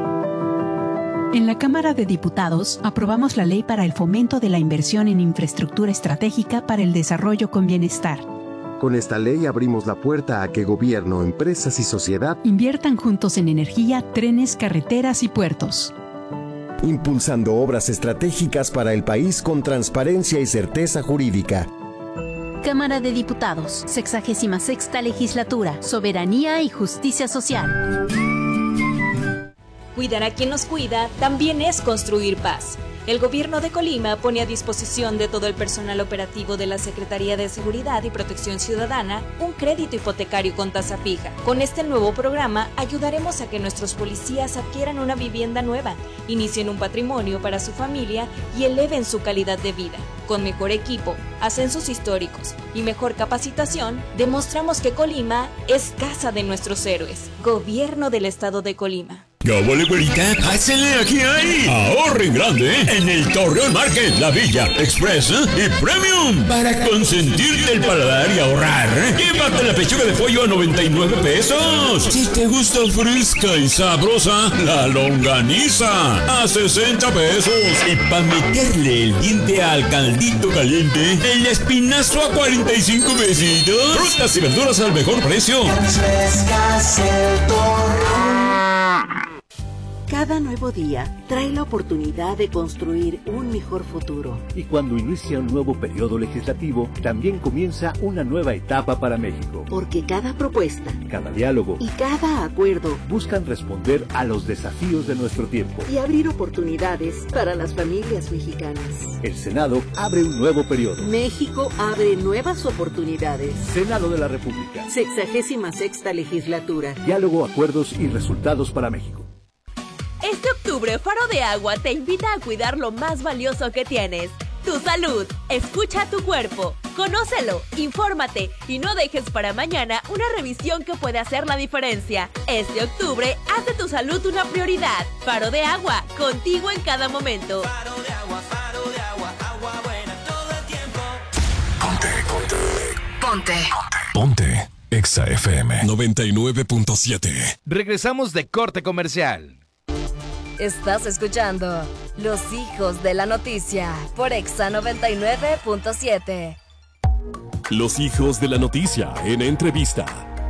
En la Cámara de Diputados aprobamos la ley para el fomento de la inversión en infraestructura estratégica para el desarrollo con bienestar. Con esta ley abrimos la puerta a que gobierno, empresas y sociedad inviertan juntos en energía, trenes, carreteras y puertos. Impulsando obras estratégicas para el país con transparencia y certeza jurídica. Cámara de Diputados, sexagésima sexta legislatura, soberanía y justicia social. Cuidar a quien nos cuida también es construir paz. El gobierno de Colima pone a disposición de todo el personal operativo de la Secretaría de Seguridad y Protección Ciudadana un crédito hipotecario con tasa fija. Con este nuevo programa ayudaremos a que nuestros policías adquieran una vivienda nueva, inicien un patrimonio para su familia y eleven su calidad de vida. Con mejor equipo, ascensos históricos y mejor capacitación, demostramos que Colima es casa de nuestros héroes. Gobierno del Estado de Colima. ¿Qué huele, güerita? ¡Pásale, aquí hay! Ahorre en grande en el Torreón Market, La Villa, Express ¿eh? y Premium. Para consentirte el paladar y ahorrar, llévate la pechuga de pollo a noventa y nueve pesos. Si te gusta fresca y sabrosa, la longaniza a sesenta pesos. Y para meterle el diente al caldito caliente, el espinazo a cuarenta y cinco pesitos. Frutas y verduras al mejor precio. Frescas el Torreón. Cada nuevo día trae la oportunidad de construir un mejor futuro. Y cuando inicia un nuevo periodo legislativo, también comienza una nueva etapa para México. Porque cada propuesta, cada diálogo y cada acuerdo buscan responder a los desafíos de nuestro tiempo y abrir oportunidades para las familias mexicanas. El Senado abre un nuevo periodo. México abre nuevas oportunidades. Senado de la República. Sexagésima sexta legislatura. Diálogo, acuerdos y resultados para México. Este octubre, Faro de Agua te invita a cuidar lo más valioso que tienes, tu salud. Escucha a tu cuerpo, conócelo, infórmate y no dejes para mañana una revisión que puede hacer la diferencia. Este octubre, haz de tu salud una prioridad. Faro de Agua, contigo en cada momento. Faro de Agua, Faro de Agua, agua buena todo el tiempo. Ponte, ponte. Ponte. Ponte. Exa F M noventa y nueve punto siete. Regresamos de corte comercial. Estás escuchando Los Hijos de la Noticia por Exa noventa y nueve punto siete. Los Hijos de la Noticia en entrevista.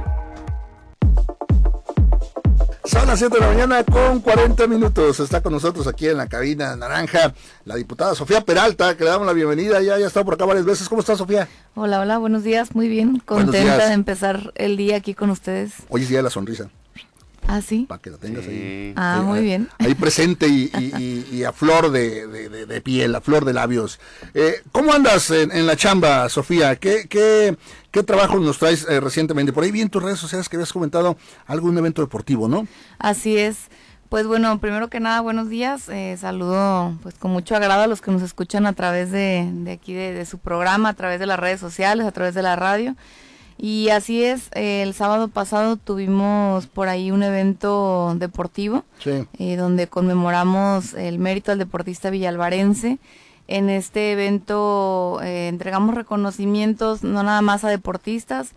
Son las siete de la mañana con cuarenta minutos. Está con nosotros aquí en la cabina naranja la diputada Sofía Peralta, que le damos la bienvenida. Ya, ya ha estado por acá varias veces. ¿Cómo estás, Sofía? Hola, hola, buenos días. Muy bien, contenta de empezar el día aquí con ustedes. Hoy es día de la sonrisa. Ah, sí. Para que la tengas ahí. Ah, ahí, muy ahí, bien. Ahí presente y, y, y, y a flor de, de, de, de piel, a flor de labios. Eh, ¿Cómo andas en, en la chamba, Sofía? ¿Qué, qué, qué trabajo nos traes eh, recientemente? Por ahí vi en tus redes sociales que habías comentado algo de un evento deportivo, ¿no? Así es. Pues bueno, primero que nada, buenos días. Eh, saludo pues con mucho agrado a los que nos escuchan a través de, de aquí, de, de su programa, a través de las redes sociales, a través de la radio. Y así es, eh, el sábado pasado tuvimos por ahí un evento deportivo, sí. eh, donde conmemoramos el mérito al deportista villalvarense. En este evento eh, entregamos reconocimientos no nada más a deportistas,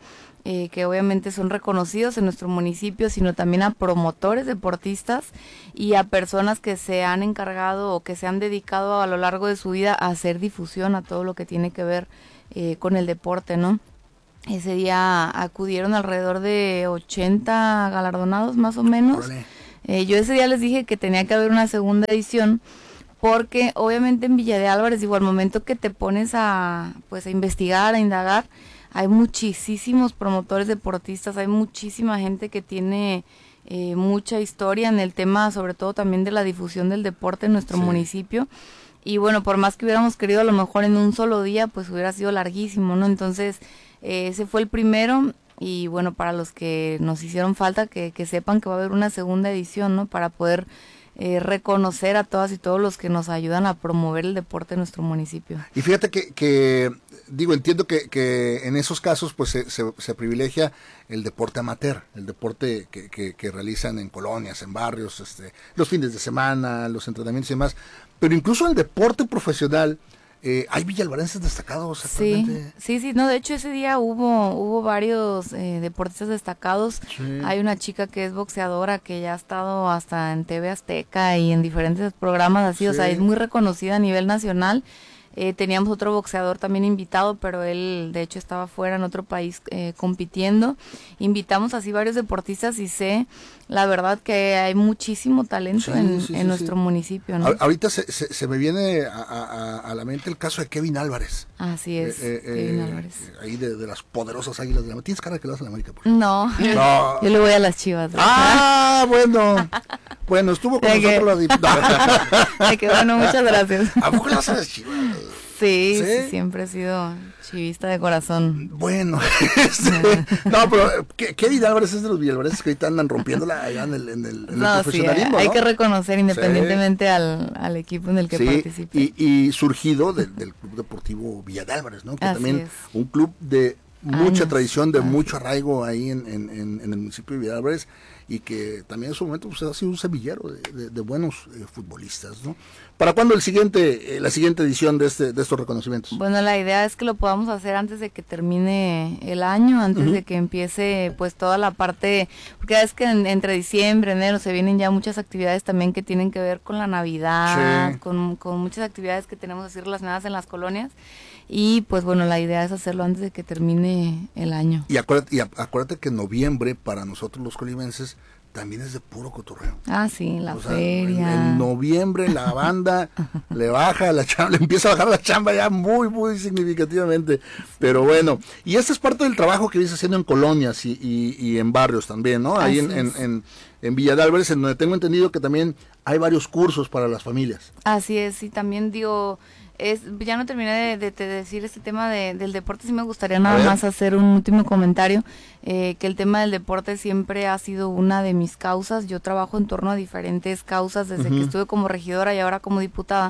eh, que obviamente son reconocidos en nuestro municipio, sino también a promotores deportistas y a personas que se han encargado o que se han dedicado a lo largo de su vida a hacer difusión a todo lo que tiene que ver eh, con el deporte, ¿no? Ese día acudieron alrededor de ochenta galardonados más o menos. Eh, yo ese día les dije que tenía que haber una segunda edición, porque obviamente en Villa de Álvarez, digo, al momento que te pones a, pues, a investigar, a indagar, hay muchísimos promotores deportistas, hay muchísima gente que tiene eh, mucha historia en el tema, sobre todo también de la difusión del deporte en nuestro sí. municipio. Y bueno, por más que hubiéramos querido a lo mejor en un solo día, pues hubiera sido larguísimo, ¿no? Entonces, eh, ese fue el primero. Y bueno, para los que nos hicieron falta, que, que sepan que va a haber una segunda edición, ¿no? Para poder eh, reconocer a todas y todos los que nos ayudan a promover el deporte en nuestro municipio. Y fíjate que, que digo, entiendo que, que en esos casos pues se, se, se privilegia el deporte amateur, el deporte que, que, que realizan en colonias, en barrios, este, los fines de semana, los entrenamientos y demás, pero incluso el deporte profesional. Eh, ¿Hay villalvarenses destacados actualmente? Sí, sí, sí, no, de hecho ese día hubo hubo varios eh, deportistas destacados. Sí. Hay una chica que es boxeadora que ya ha estado hasta en T V Azteca y en diferentes programas así, sí. O sea, es muy reconocida a nivel nacional. Eh, teníamos otro boxeador también invitado, pero él de hecho estaba fuera en otro país eh, compitiendo. Invitamos así varios deportistas y sé, la verdad, que hay muchísimo talento sí, en, sí, en sí, nuestro sí. municipio, ¿no? Ahorita se, se, se me viene a, a, a la mente el caso de Kevin Álvarez. Así es, eh, eh, Kevin eh, Álvarez. Ahí de, de las poderosas Águilas de la América. ¿Tienes cara que le vas a la América? Por no, no, yo le voy a las Chivas. ¿No? Ah, bueno. Bueno, estuvo con nosotros la diputada. Ay, qué bueno, muchas gracias. ¿A poco le vas a las Chivas? Sí, ¿Sí? sí, siempre he sido chivista de corazón. Bueno, este, no, pero Kevin Álvarez es de los villalvarenses que ahorita andan rompiéndola allá en el, en el, en no, el profesionalismo, sí, hay ¿no? que reconocer independientemente sí. al, al equipo en el que sí, participe. Y, y surgido de, del Club Deportivo Villa de Álvarez, ¿no? Que Así también es. Un club de mucha Años. tradición, de Así. mucho arraigo ahí en, en, en, en el municipio de Villa de Álvarez, y que también en su momento pues, ha sido un semillero de, de, de buenos eh, futbolistas, ¿no? ¿Para cuándo el siguiente, eh, la siguiente edición de este de estos reconocimientos? Bueno, la idea es que lo podamos hacer antes de que termine el año, antes uh-huh. de que empiece pues toda la parte, porque es que en, entre diciembre, enero se vienen ya muchas actividades también que tienen que ver con la Navidad, sí. con, con muchas actividades que tenemos así relacionadas en las colonias. Y pues bueno, la idea es hacerlo antes de que termine el año. Y acuérdate, y acuérdate que noviembre para nosotros los colimenses también es de puro cotorreo. Ah, sí, la o feria. Sea, en, en noviembre la banda le baja la chamba, le empieza a bajar la chamba ya muy, muy significativamente. Pero bueno, y esta es parte del trabajo que vienes haciendo en colonias y, y, y en barrios también, ¿no? Ahí en, en, en, en Villa de Álvarez, en donde tengo entendido que también hay varios cursos para las familias. Así es, y también digo... Es, ya no terminé de, de, de decir este tema de, del deporte, sí me gustaría nada más hacer un último comentario, eh, que el tema del deporte siempre ha sido una de mis causas. Yo trabajo en torno a diferentes causas desde uh-huh. que estuve como regidora y ahora como diputada,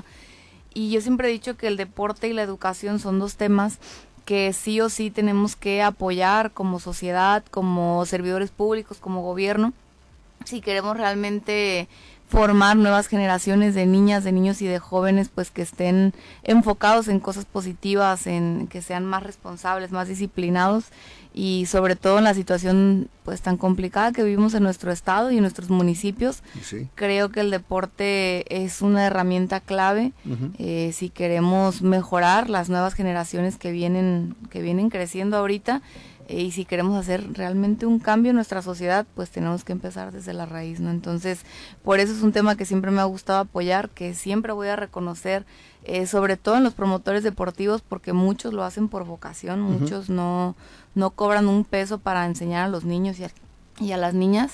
y yo siempre he dicho que el deporte y la educación son dos temas que sí o sí tenemos que apoyar como sociedad, como servidores públicos, como gobierno, si queremos realmente formar nuevas generaciones de niñas, de niños y de jóvenes pues que estén enfocados en cosas positivas, en que sean más responsables, más disciplinados, y sobre todo en la situación pues tan complicada que vivimos en nuestro estado y en nuestros municipios. Sí. Creo que el deporte es una herramienta clave uh-huh. eh, si queremos mejorar las nuevas generaciones que vienen que vienen creciendo ahorita. Eh, y si queremos hacer realmente un cambio en nuestra sociedad, pues tenemos que empezar desde la raíz, ¿no? Entonces, por eso es un tema que siempre me ha gustado apoyar, que siempre voy a reconocer, eh, sobre todo en los promotores deportivos, porque muchos lo hacen por vocación, uh-huh. muchos no, no cobran un peso para enseñar a los niños y a, y a las niñas,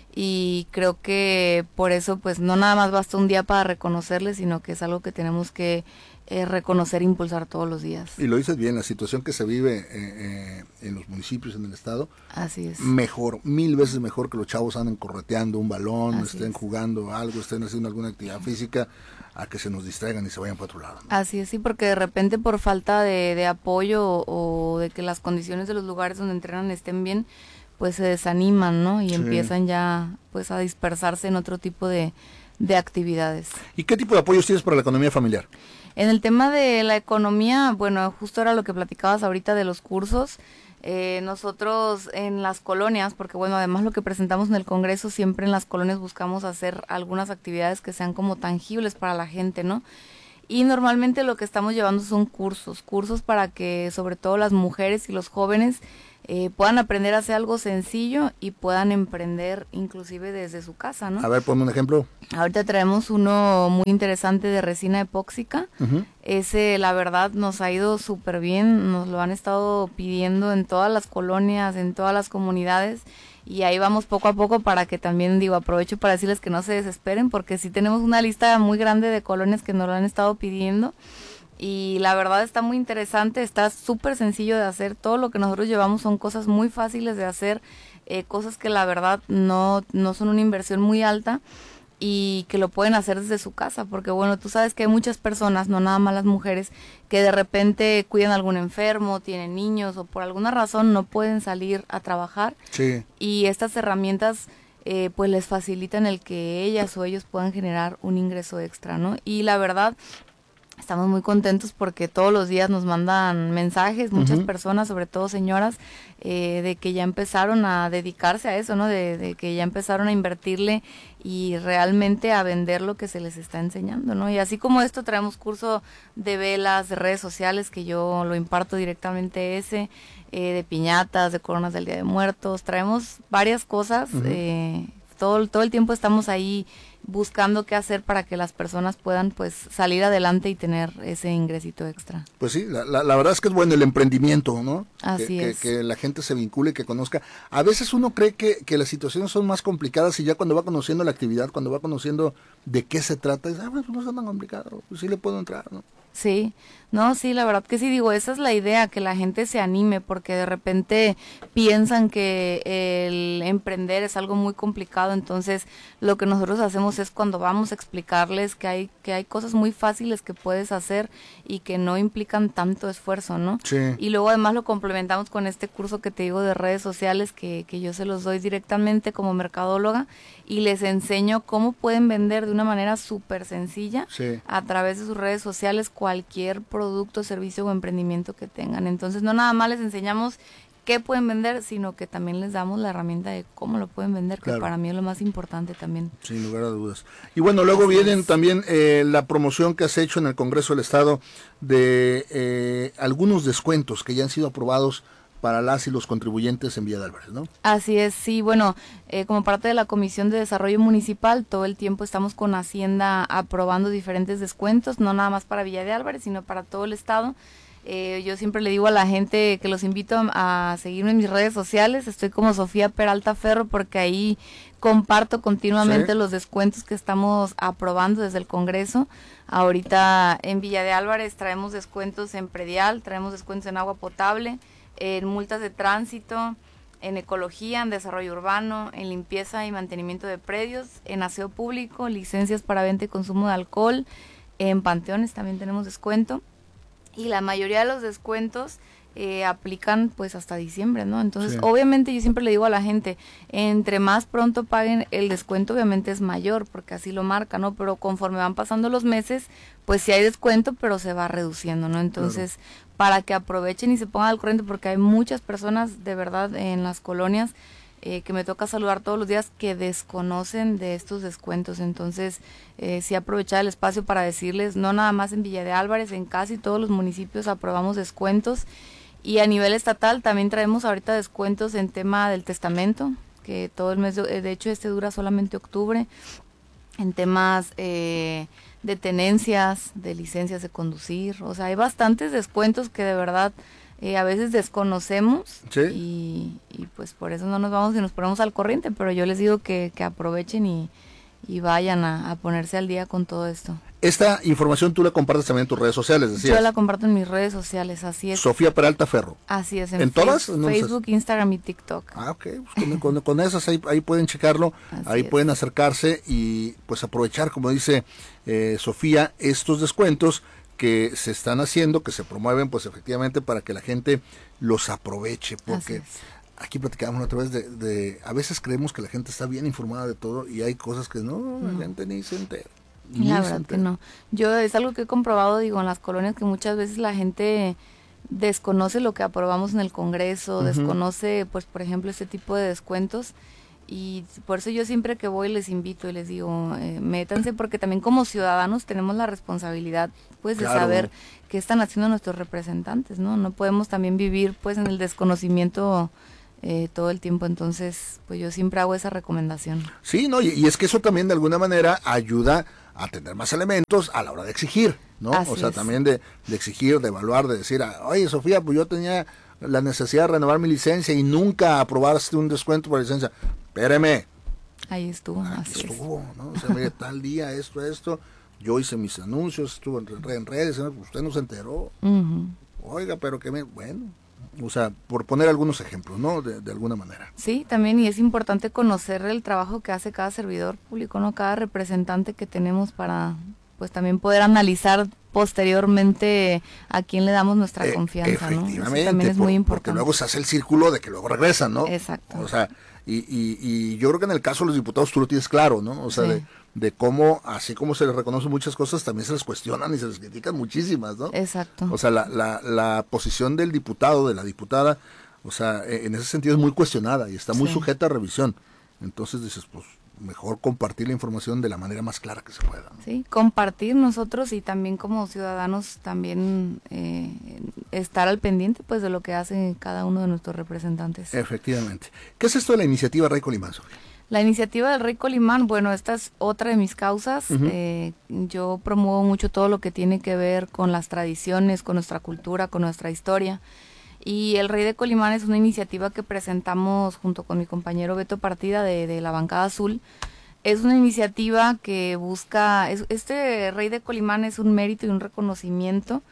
y creo que por eso, pues, no nada más basta un día para reconocerles, sino que es algo que tenemos que Eh, reconocer e impulsar todos los días. Y lo dices bien, la situación que se vive eh, eh, en los municipios, en el estado, así es, mejor, mil veces mejor que los chavos anden correteando un balón, así estén es. jugando algo, estén haciendo alguna actividad física, a que se nos distraigan y se vayan para otro lado, ¿no? Así es, sí, porque de repente por falta de, de apoyo o de que las condiciones de los lugares donde entrenan estén bien, pues se desaniman, ¿no? Y sí. empiezan ya pues a dispersarse en otro tipo de, de actividades. ¿Y qué tipo de apoyos tienes para la economía familiar? En el tema de la economía, bueno, justo era lo que platicabas ahorita de los cursos. Eh, nosotros en las colonias, porque bueno, además lo que presentamos en el Congreso, siempre en las colonias buscamos hacer algunas actividades que sean como tangibles para la gente, ¿no? Y normalmente lo que estamos llevando son cursos, cursos para que sobre todo las mujeres y los jóvenes eh, puedan aprender a hacer algo sencillo y puedan emprender inclusive desde su casa, ¿no? A ver, ponme un ejemplo. Ahorita traemos uno muy interesante de resina epóxica. Uh-huh. Ese, la verdad, nos ha ido súper bien, nos lo han estado pidiendo en todas las colonias, en todas las comunidades, y ahí vamos poco a poco para que también, digo, aprovecho para decirles que no se desesperen, porque sí tenemos una lista muy grande de colonias que nos lo han estado pidiendo, y la verdad está muy interesante, está súper sencillo de hacer. Todo lo que nosotros llevamos son cosas muy fáciles de hacer, eh, cosas que la verdad no, no son una inversión muy alta, y que lo pueden hacer desde su casa, porque bueno, tú sabes que hay muchas personas, no nada más las mujeres, que de repente cuidan a algún enfermo, tienen niños o por alguna razón no pueden salir a trabajar. Sí. Y estas herramientas eh, pues les facilitan el que ellas o ellos puedan generar un ingreso extra, ¿no? Y la verdad, estamos muy contentos porque todos los días nos mandan mensajes, muchas uh-huh. personas, sobre todo señoras, eh, de que ya empezaron a dedicarse a eso, ¿no? De, de que ya empezaron a invertirle y realmente a vender lo que se les está enseñando, ¿no? Y así como esto, traemos curso de velas, de redes sociales, que yo lo imparto directamente ese, eh, de piñatas, de coronas del Día de Muertos, traemos varias cosas, uh-huh. eh, todo, todo el tiempo estamos ahí buscando qué hacer para que las personas puedan pues salir adelante y tener ese ingresito extra. Pues sí, la, la, la verdad es que es bueno el emprendimiento, ¿no? Así que, es. Que, que la gente se vincule, que conozca. A veces uno cree que, que las situaciones son más complicadas y ya cuando va conociendo la actividad, cuando va conociendo de qué se trata, dice, ah, pues no es tan complicado, pues sí le puedo entrar, ¿no? Sí, no, sí, la verdad que sí, digo, esa es la idea, que la gente se anime, porque de repente piensan que el emprender es algo muy complicado, entonces lo que nosotros hacemos es cuando vamos a explicarles que hay que hay cosas muy fáciles que puedes hacer y que no implican tanto esfuerzo, ¿no? Sí. Y luego además lo complementamos con este curso que te digo de redes sociales, que, que yo se los doy directamente como mercadóloga y les enseño cómo pueden vender de una manera súper sencilla sí. a través de sus redes sociales cualquier producto, servicio o emprendimiento que tengan. Entonces no nada más les enseñamos qué pueden vender, sino que también les damos la herramienta de cómo lo pueden vender, claro. que para mí es lo más importante también. Sin lugar a dudas. Y bueno, luego Así vienen es. también eh, la promoción que has hecho en el Congreso del Estado de eh, algunos descuentos que ya han sido aprobados para las y los contribuyentes en Villa de Álvarez, ¿no? Así es, sí, bueno, eh, como parte de la Comisión de Desarrollo Municipal, todo el tiempo estamos con Hacienda aprobando diferentes descuentos, no nada más para Villa de Álvarez, sino para todo el estado. Eh, yo siempre le digo a la gente que los invito a, a seguirme en mis redes sociales, estoy como Sofía Peralta Ferro, porque ahí comparto continuamente sí. los descuentos que estamos aprobando desde el Congreso. Ahorita en Villa de Álvarez traemos descuentos en predial, traemos descuentos en agua potable, en multas de tránsito, en ecología, en desarrollo urbano, en limpieza y mantenimiento de predios, en aseo público, licencias para venta y consumo de alcohol, en panteones también tenemos descuento, y la mayoría de los descuentos eh, aplican pues hasta diciembre, ¿no? Entonces, sí. obviamente yo siempre le digo a la gente, entre más pronto paguen, el descuento obviamente es mayor, porque así lo marca, ¿no? Pero conforme van pasando los meses, pues sí hay descuento, pero se va reduciendo, ¿no? Entonces, claro. para que aprovechen y se pongan al corriente, porque hay muchas personas de verdad en las colonias eh, que me toca saludar todos los días que desconocen de estos descuentos. Entonces, eh, sí aprovechar el espacio para decirles, no nada más en Villa de Álvarez, en casi todos los municipios aprobamos descuentos. Y a nivel estatal también traemos ahorita descuentos en tema del testamento, que todo el mes, de, de hecho este dura solamente octubre, en temas eh, de tenencias, de licencias de conducir, o sea, hay bastantes descuentos que de verdad eh, a veces desconocemos ¿sí? y, y pues por eso no nos vamos y nos ponemos al corriente, pero yo les digo que, que aprovechen y, y vayan a, a ponerse al día con todo esto. Esta información tú la compartes también en tus redes sociales, decías. Yo la comparto en mis redes sociales, así es. Sofía Peralta Ferro. Así es. ¿En, ¿En face- todas? No Facebook, Instagram y TikTok. Ah, ok. Pues con, con, con esas ahí, ahí pueden checarlo, Así ahí es. pueden acercarse y pues aprovechar, como dice eh, Sofía, estos descuentos que se están haciendo, que se promueven pues efectivamente para que la gente los aproveche, porque aquí platicábamos otra vez de, de, a veces creemos que la gente está bien informada de todo y hay cosas que no, no. la gente ni se entera. La verdad que no. Yo es algo que he comprobado, digo, en las colonias, que muchas veces la gente desconoce lo que aprobamos en el Congreso, Ujú. desconoce, pues, por ejemplo, este tipo de descuentos. Y por eso yo siempre que voy les invito y les digo, eh, métanse, porque también como ciudadanos tenemos la responsabilidad, pues, de Claro. saber qué están haciendo nuestros representantes, ¿no? No podemos también vivir, pues, en el desconocimiento eh, todo el tiempo. Entonces, pues, yo siempre hago esa recomendación. Sí, no, y, y es que eso también de alguna manera ayuda a tener más elementos a la hora de exigir, ¿no? Así o sea, es. también de, de exigir, de evaluar, de decir, ah, oye, Sofía, pues yo tenía la necesidad de renovar mi licencia y nunca aprobaste un descuento por licencia. Espéreme, Ahí estuvo, aquí así es. estuvo, ¿no? O sea, mire, tal día, esto, esto, yo hice mis anuncios, estuvo en, re- en redes, ¿no? Usted no se enteró. Ujú. Oiga, pero que me, bueno, o sea, por poner algunos ejemplos, ¿no? De, de alguna manera. Sí, también, y es importante conocer el trabajo que hace cada servidor público, ¿no? Cada representante que tenemos para, pues, también poder analizar posteriormente a quién le damos nuestra Eh, confianza, ¿no? Eso Efectivamente, también es por- muy porque importante. luego se hace el círculo de que luego regresan, ¿no? Exacto. O sea, y, y, y yo creo que en el caso de los diputados tú lo tienes claro, ¿no? O sea, Sí. de, de cómo, así como se les reconocen muchas cosas, también se les cuestionan y se les critican muchísimas, ¿no? Exacto. O sea, la, la, la posición del diputado, de la diputada, o sea, e- en ese sentido es muy cuestionada y está muy Sí. sujeta a revisión. Entonces dices, pues, mejor compartir la información de la manera más clara que se pueda, ¿no? Sí, compartir nosotros y también como ciudadanos también eh, estar al pendiente, pues, de lo que hace cada uno de nuestros representantes. Efectivamente. ¿Qué es esto de la iniciativa Rey Colimán, Sofía? La iniciativa del Rey Colimán, bueno, esta es otra de mis causas. Ujú. Eh, yo promuevo mucho todo lo que tiene que ver con las tradiciones, con nuestra cultura, con nuestra historia. Y el Rey de Colimán es una iniciativa que presentamos junto con mi compañero Beto Partida de, de la Bancada Azul. Es una iniciativa que busca, es- este Rey de Colimán es un mérito y un reconocimiento.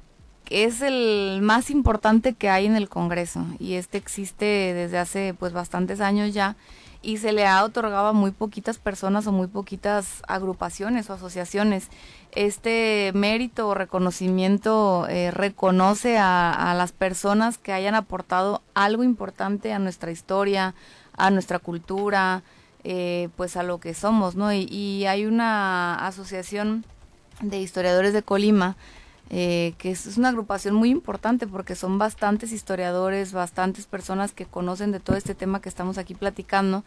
Es el más importante que hay en el Congreso y este existe desde hace pues bastantes años ya y se le ha otorgado a muy poquitas personas o muy poquitas agrupaciones o asociaciones. Este mérito o reconocimiento eh, reconoce a, a las personas que hayan aportado algo importante a nuestra historia, a nuestra cultura, eh, pues a lo que somos, ¿no? Y, y hay una asociación de historiadores de Colima eh, que es, es una agrupación muy importante porque son bastantes historiadores, bastantes personas que conocen de todo este tema que estamos aquí platicando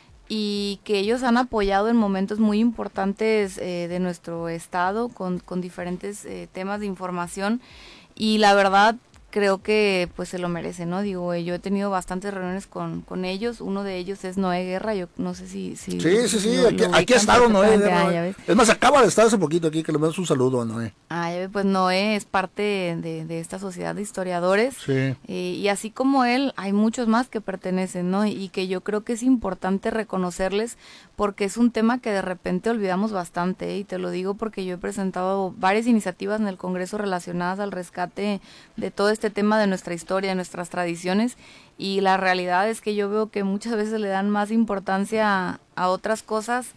y que ellos han apoyado en momentos muy importantes eh, de nuestro estado con, con diferentes eh, temas de información y la verdad creo que pues se lo merece, ¿no? Digo, eh, yo he tenido bastantes reuniones con, con ellos, uno de ellos es Noé Guerra, yo no sé si... si Sí, sí, sí, lo- aquí, lo aquí ha ubican estado Noé. perfectamente. Ah, Noé. ya ves. Es más, acaba de estar hace poquito aquí, que le mando un saludo a Noé. Ah, ya ve, pues Noé es parte de, de esta sociedad de historiadores. Sí. Eh, y así como él, hay muchos más que pertenecen, ¿no? Y que yo creo que es importante reconocerles porque es un tema que de repente olvidamos bastante, ¿eh? Y te lo digo porque yo he presentado varias iniciativas en el Congreso relacionadas al rescate de todo este tema de nuestra historia, de nuestras tradiciones, y la realidad es que yo veo que muchas veces le dan más importancia a, a otras cosas,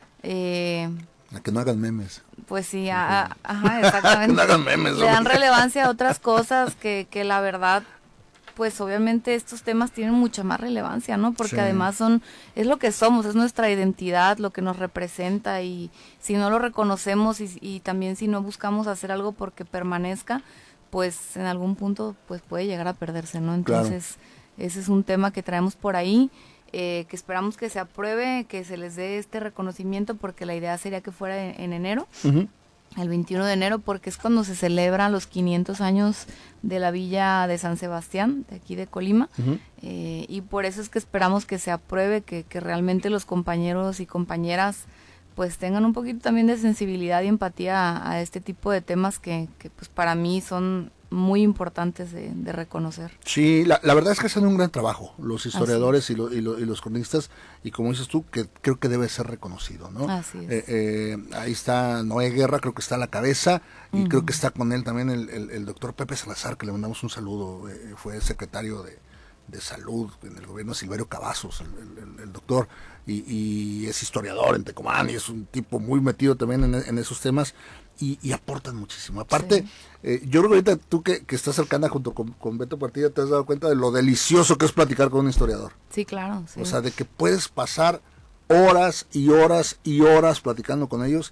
eh, A que no hagan memes. pues sí, a- a- ajá, exactamente. No hagan memes, Le dan hombre. relevancia a otras cosas que, que la verdad, pues obviamente estos temas tienen mucha más relevancia, ¿no? Porque Sí. además son, es lo que somos, es nuestra identidad, lo que nos representa y si no lo reconocemos y, y también si no buscamos hacer algo porque permanezca, pues en algún punto pues puede llegar a perderse, ¿no? Entonces, ese es un tema que traemos por ahí. Eh, que esperamos que se apruebe, que se les dé este reconocimiento porque la idea sería que fuera en, en enero, Ujú. el veintiuno de enero, porque es cuando se celebran los quinientos años de la villa de San Sebastián, de aquí de Colima, Ujú. eh, y por eso es que esperamos que se apruebe, que, que realmente los compañeros y compañeras pues tengan un poquito también de sensibilidad y empatía a, a este tipo de temas que, que pues para mí son muy importantes de, de reconocer. Sí, la, la verdad es que hacen un gran trabajo los historiadores y, lo- y, lo- y los cronistas, y como dices tú, que creo que debe ser reconocido, ¿no? Así es. Eh, eh, ahí está Noé Guerra, creo que está a la cabeza, y Ujú. creo que está con él también el, el, el doctor Pepe Salazar, que le mandamos un saludo, eh, fue secretario de, de salud en el gobierno de Silverio Cavazos, el, el- el doctor, y, y es historiador en Tecomán, y es un tipo muy metido también en, en esos temas, y, y aportan muchísimo. Aparte, Sí. eh, yo creo que ahorita tú que, que estás cercana junto con, con Beto Partida, te has dado cuenta de lo delicioso que es platicar con un historiador. Sí, claro. Sí. O sea, de que puedes pasar horas y horas y horas platicando con ellos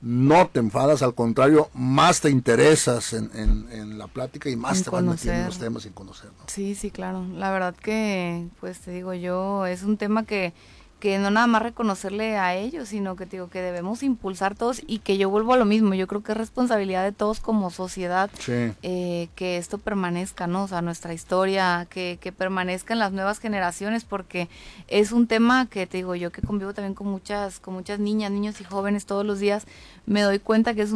no te enfadas, al contrario, más te interesas en, en, en la plática y más En te vas metiendo en conocer. los temas sin conocer, ¿no? Sí, sí, claro. La verdad que, pues te digo yo, es un tema que, que no nada más reconocerle a ellos, sino que te digo que debemos impulsar todos y que yo vuelvo a lo mismo. Yo creo que es responsabilidad de todos como sociedad Sí. eh, que esto permanezca, ¿no? O sea, nuestra historia, que, que permanezca en las nuevas generaciones, porque es un tema que te digo yo que convivo también con muchas, con muchas niñas, niños y jóvenes todos los días, me doy cuenta que es un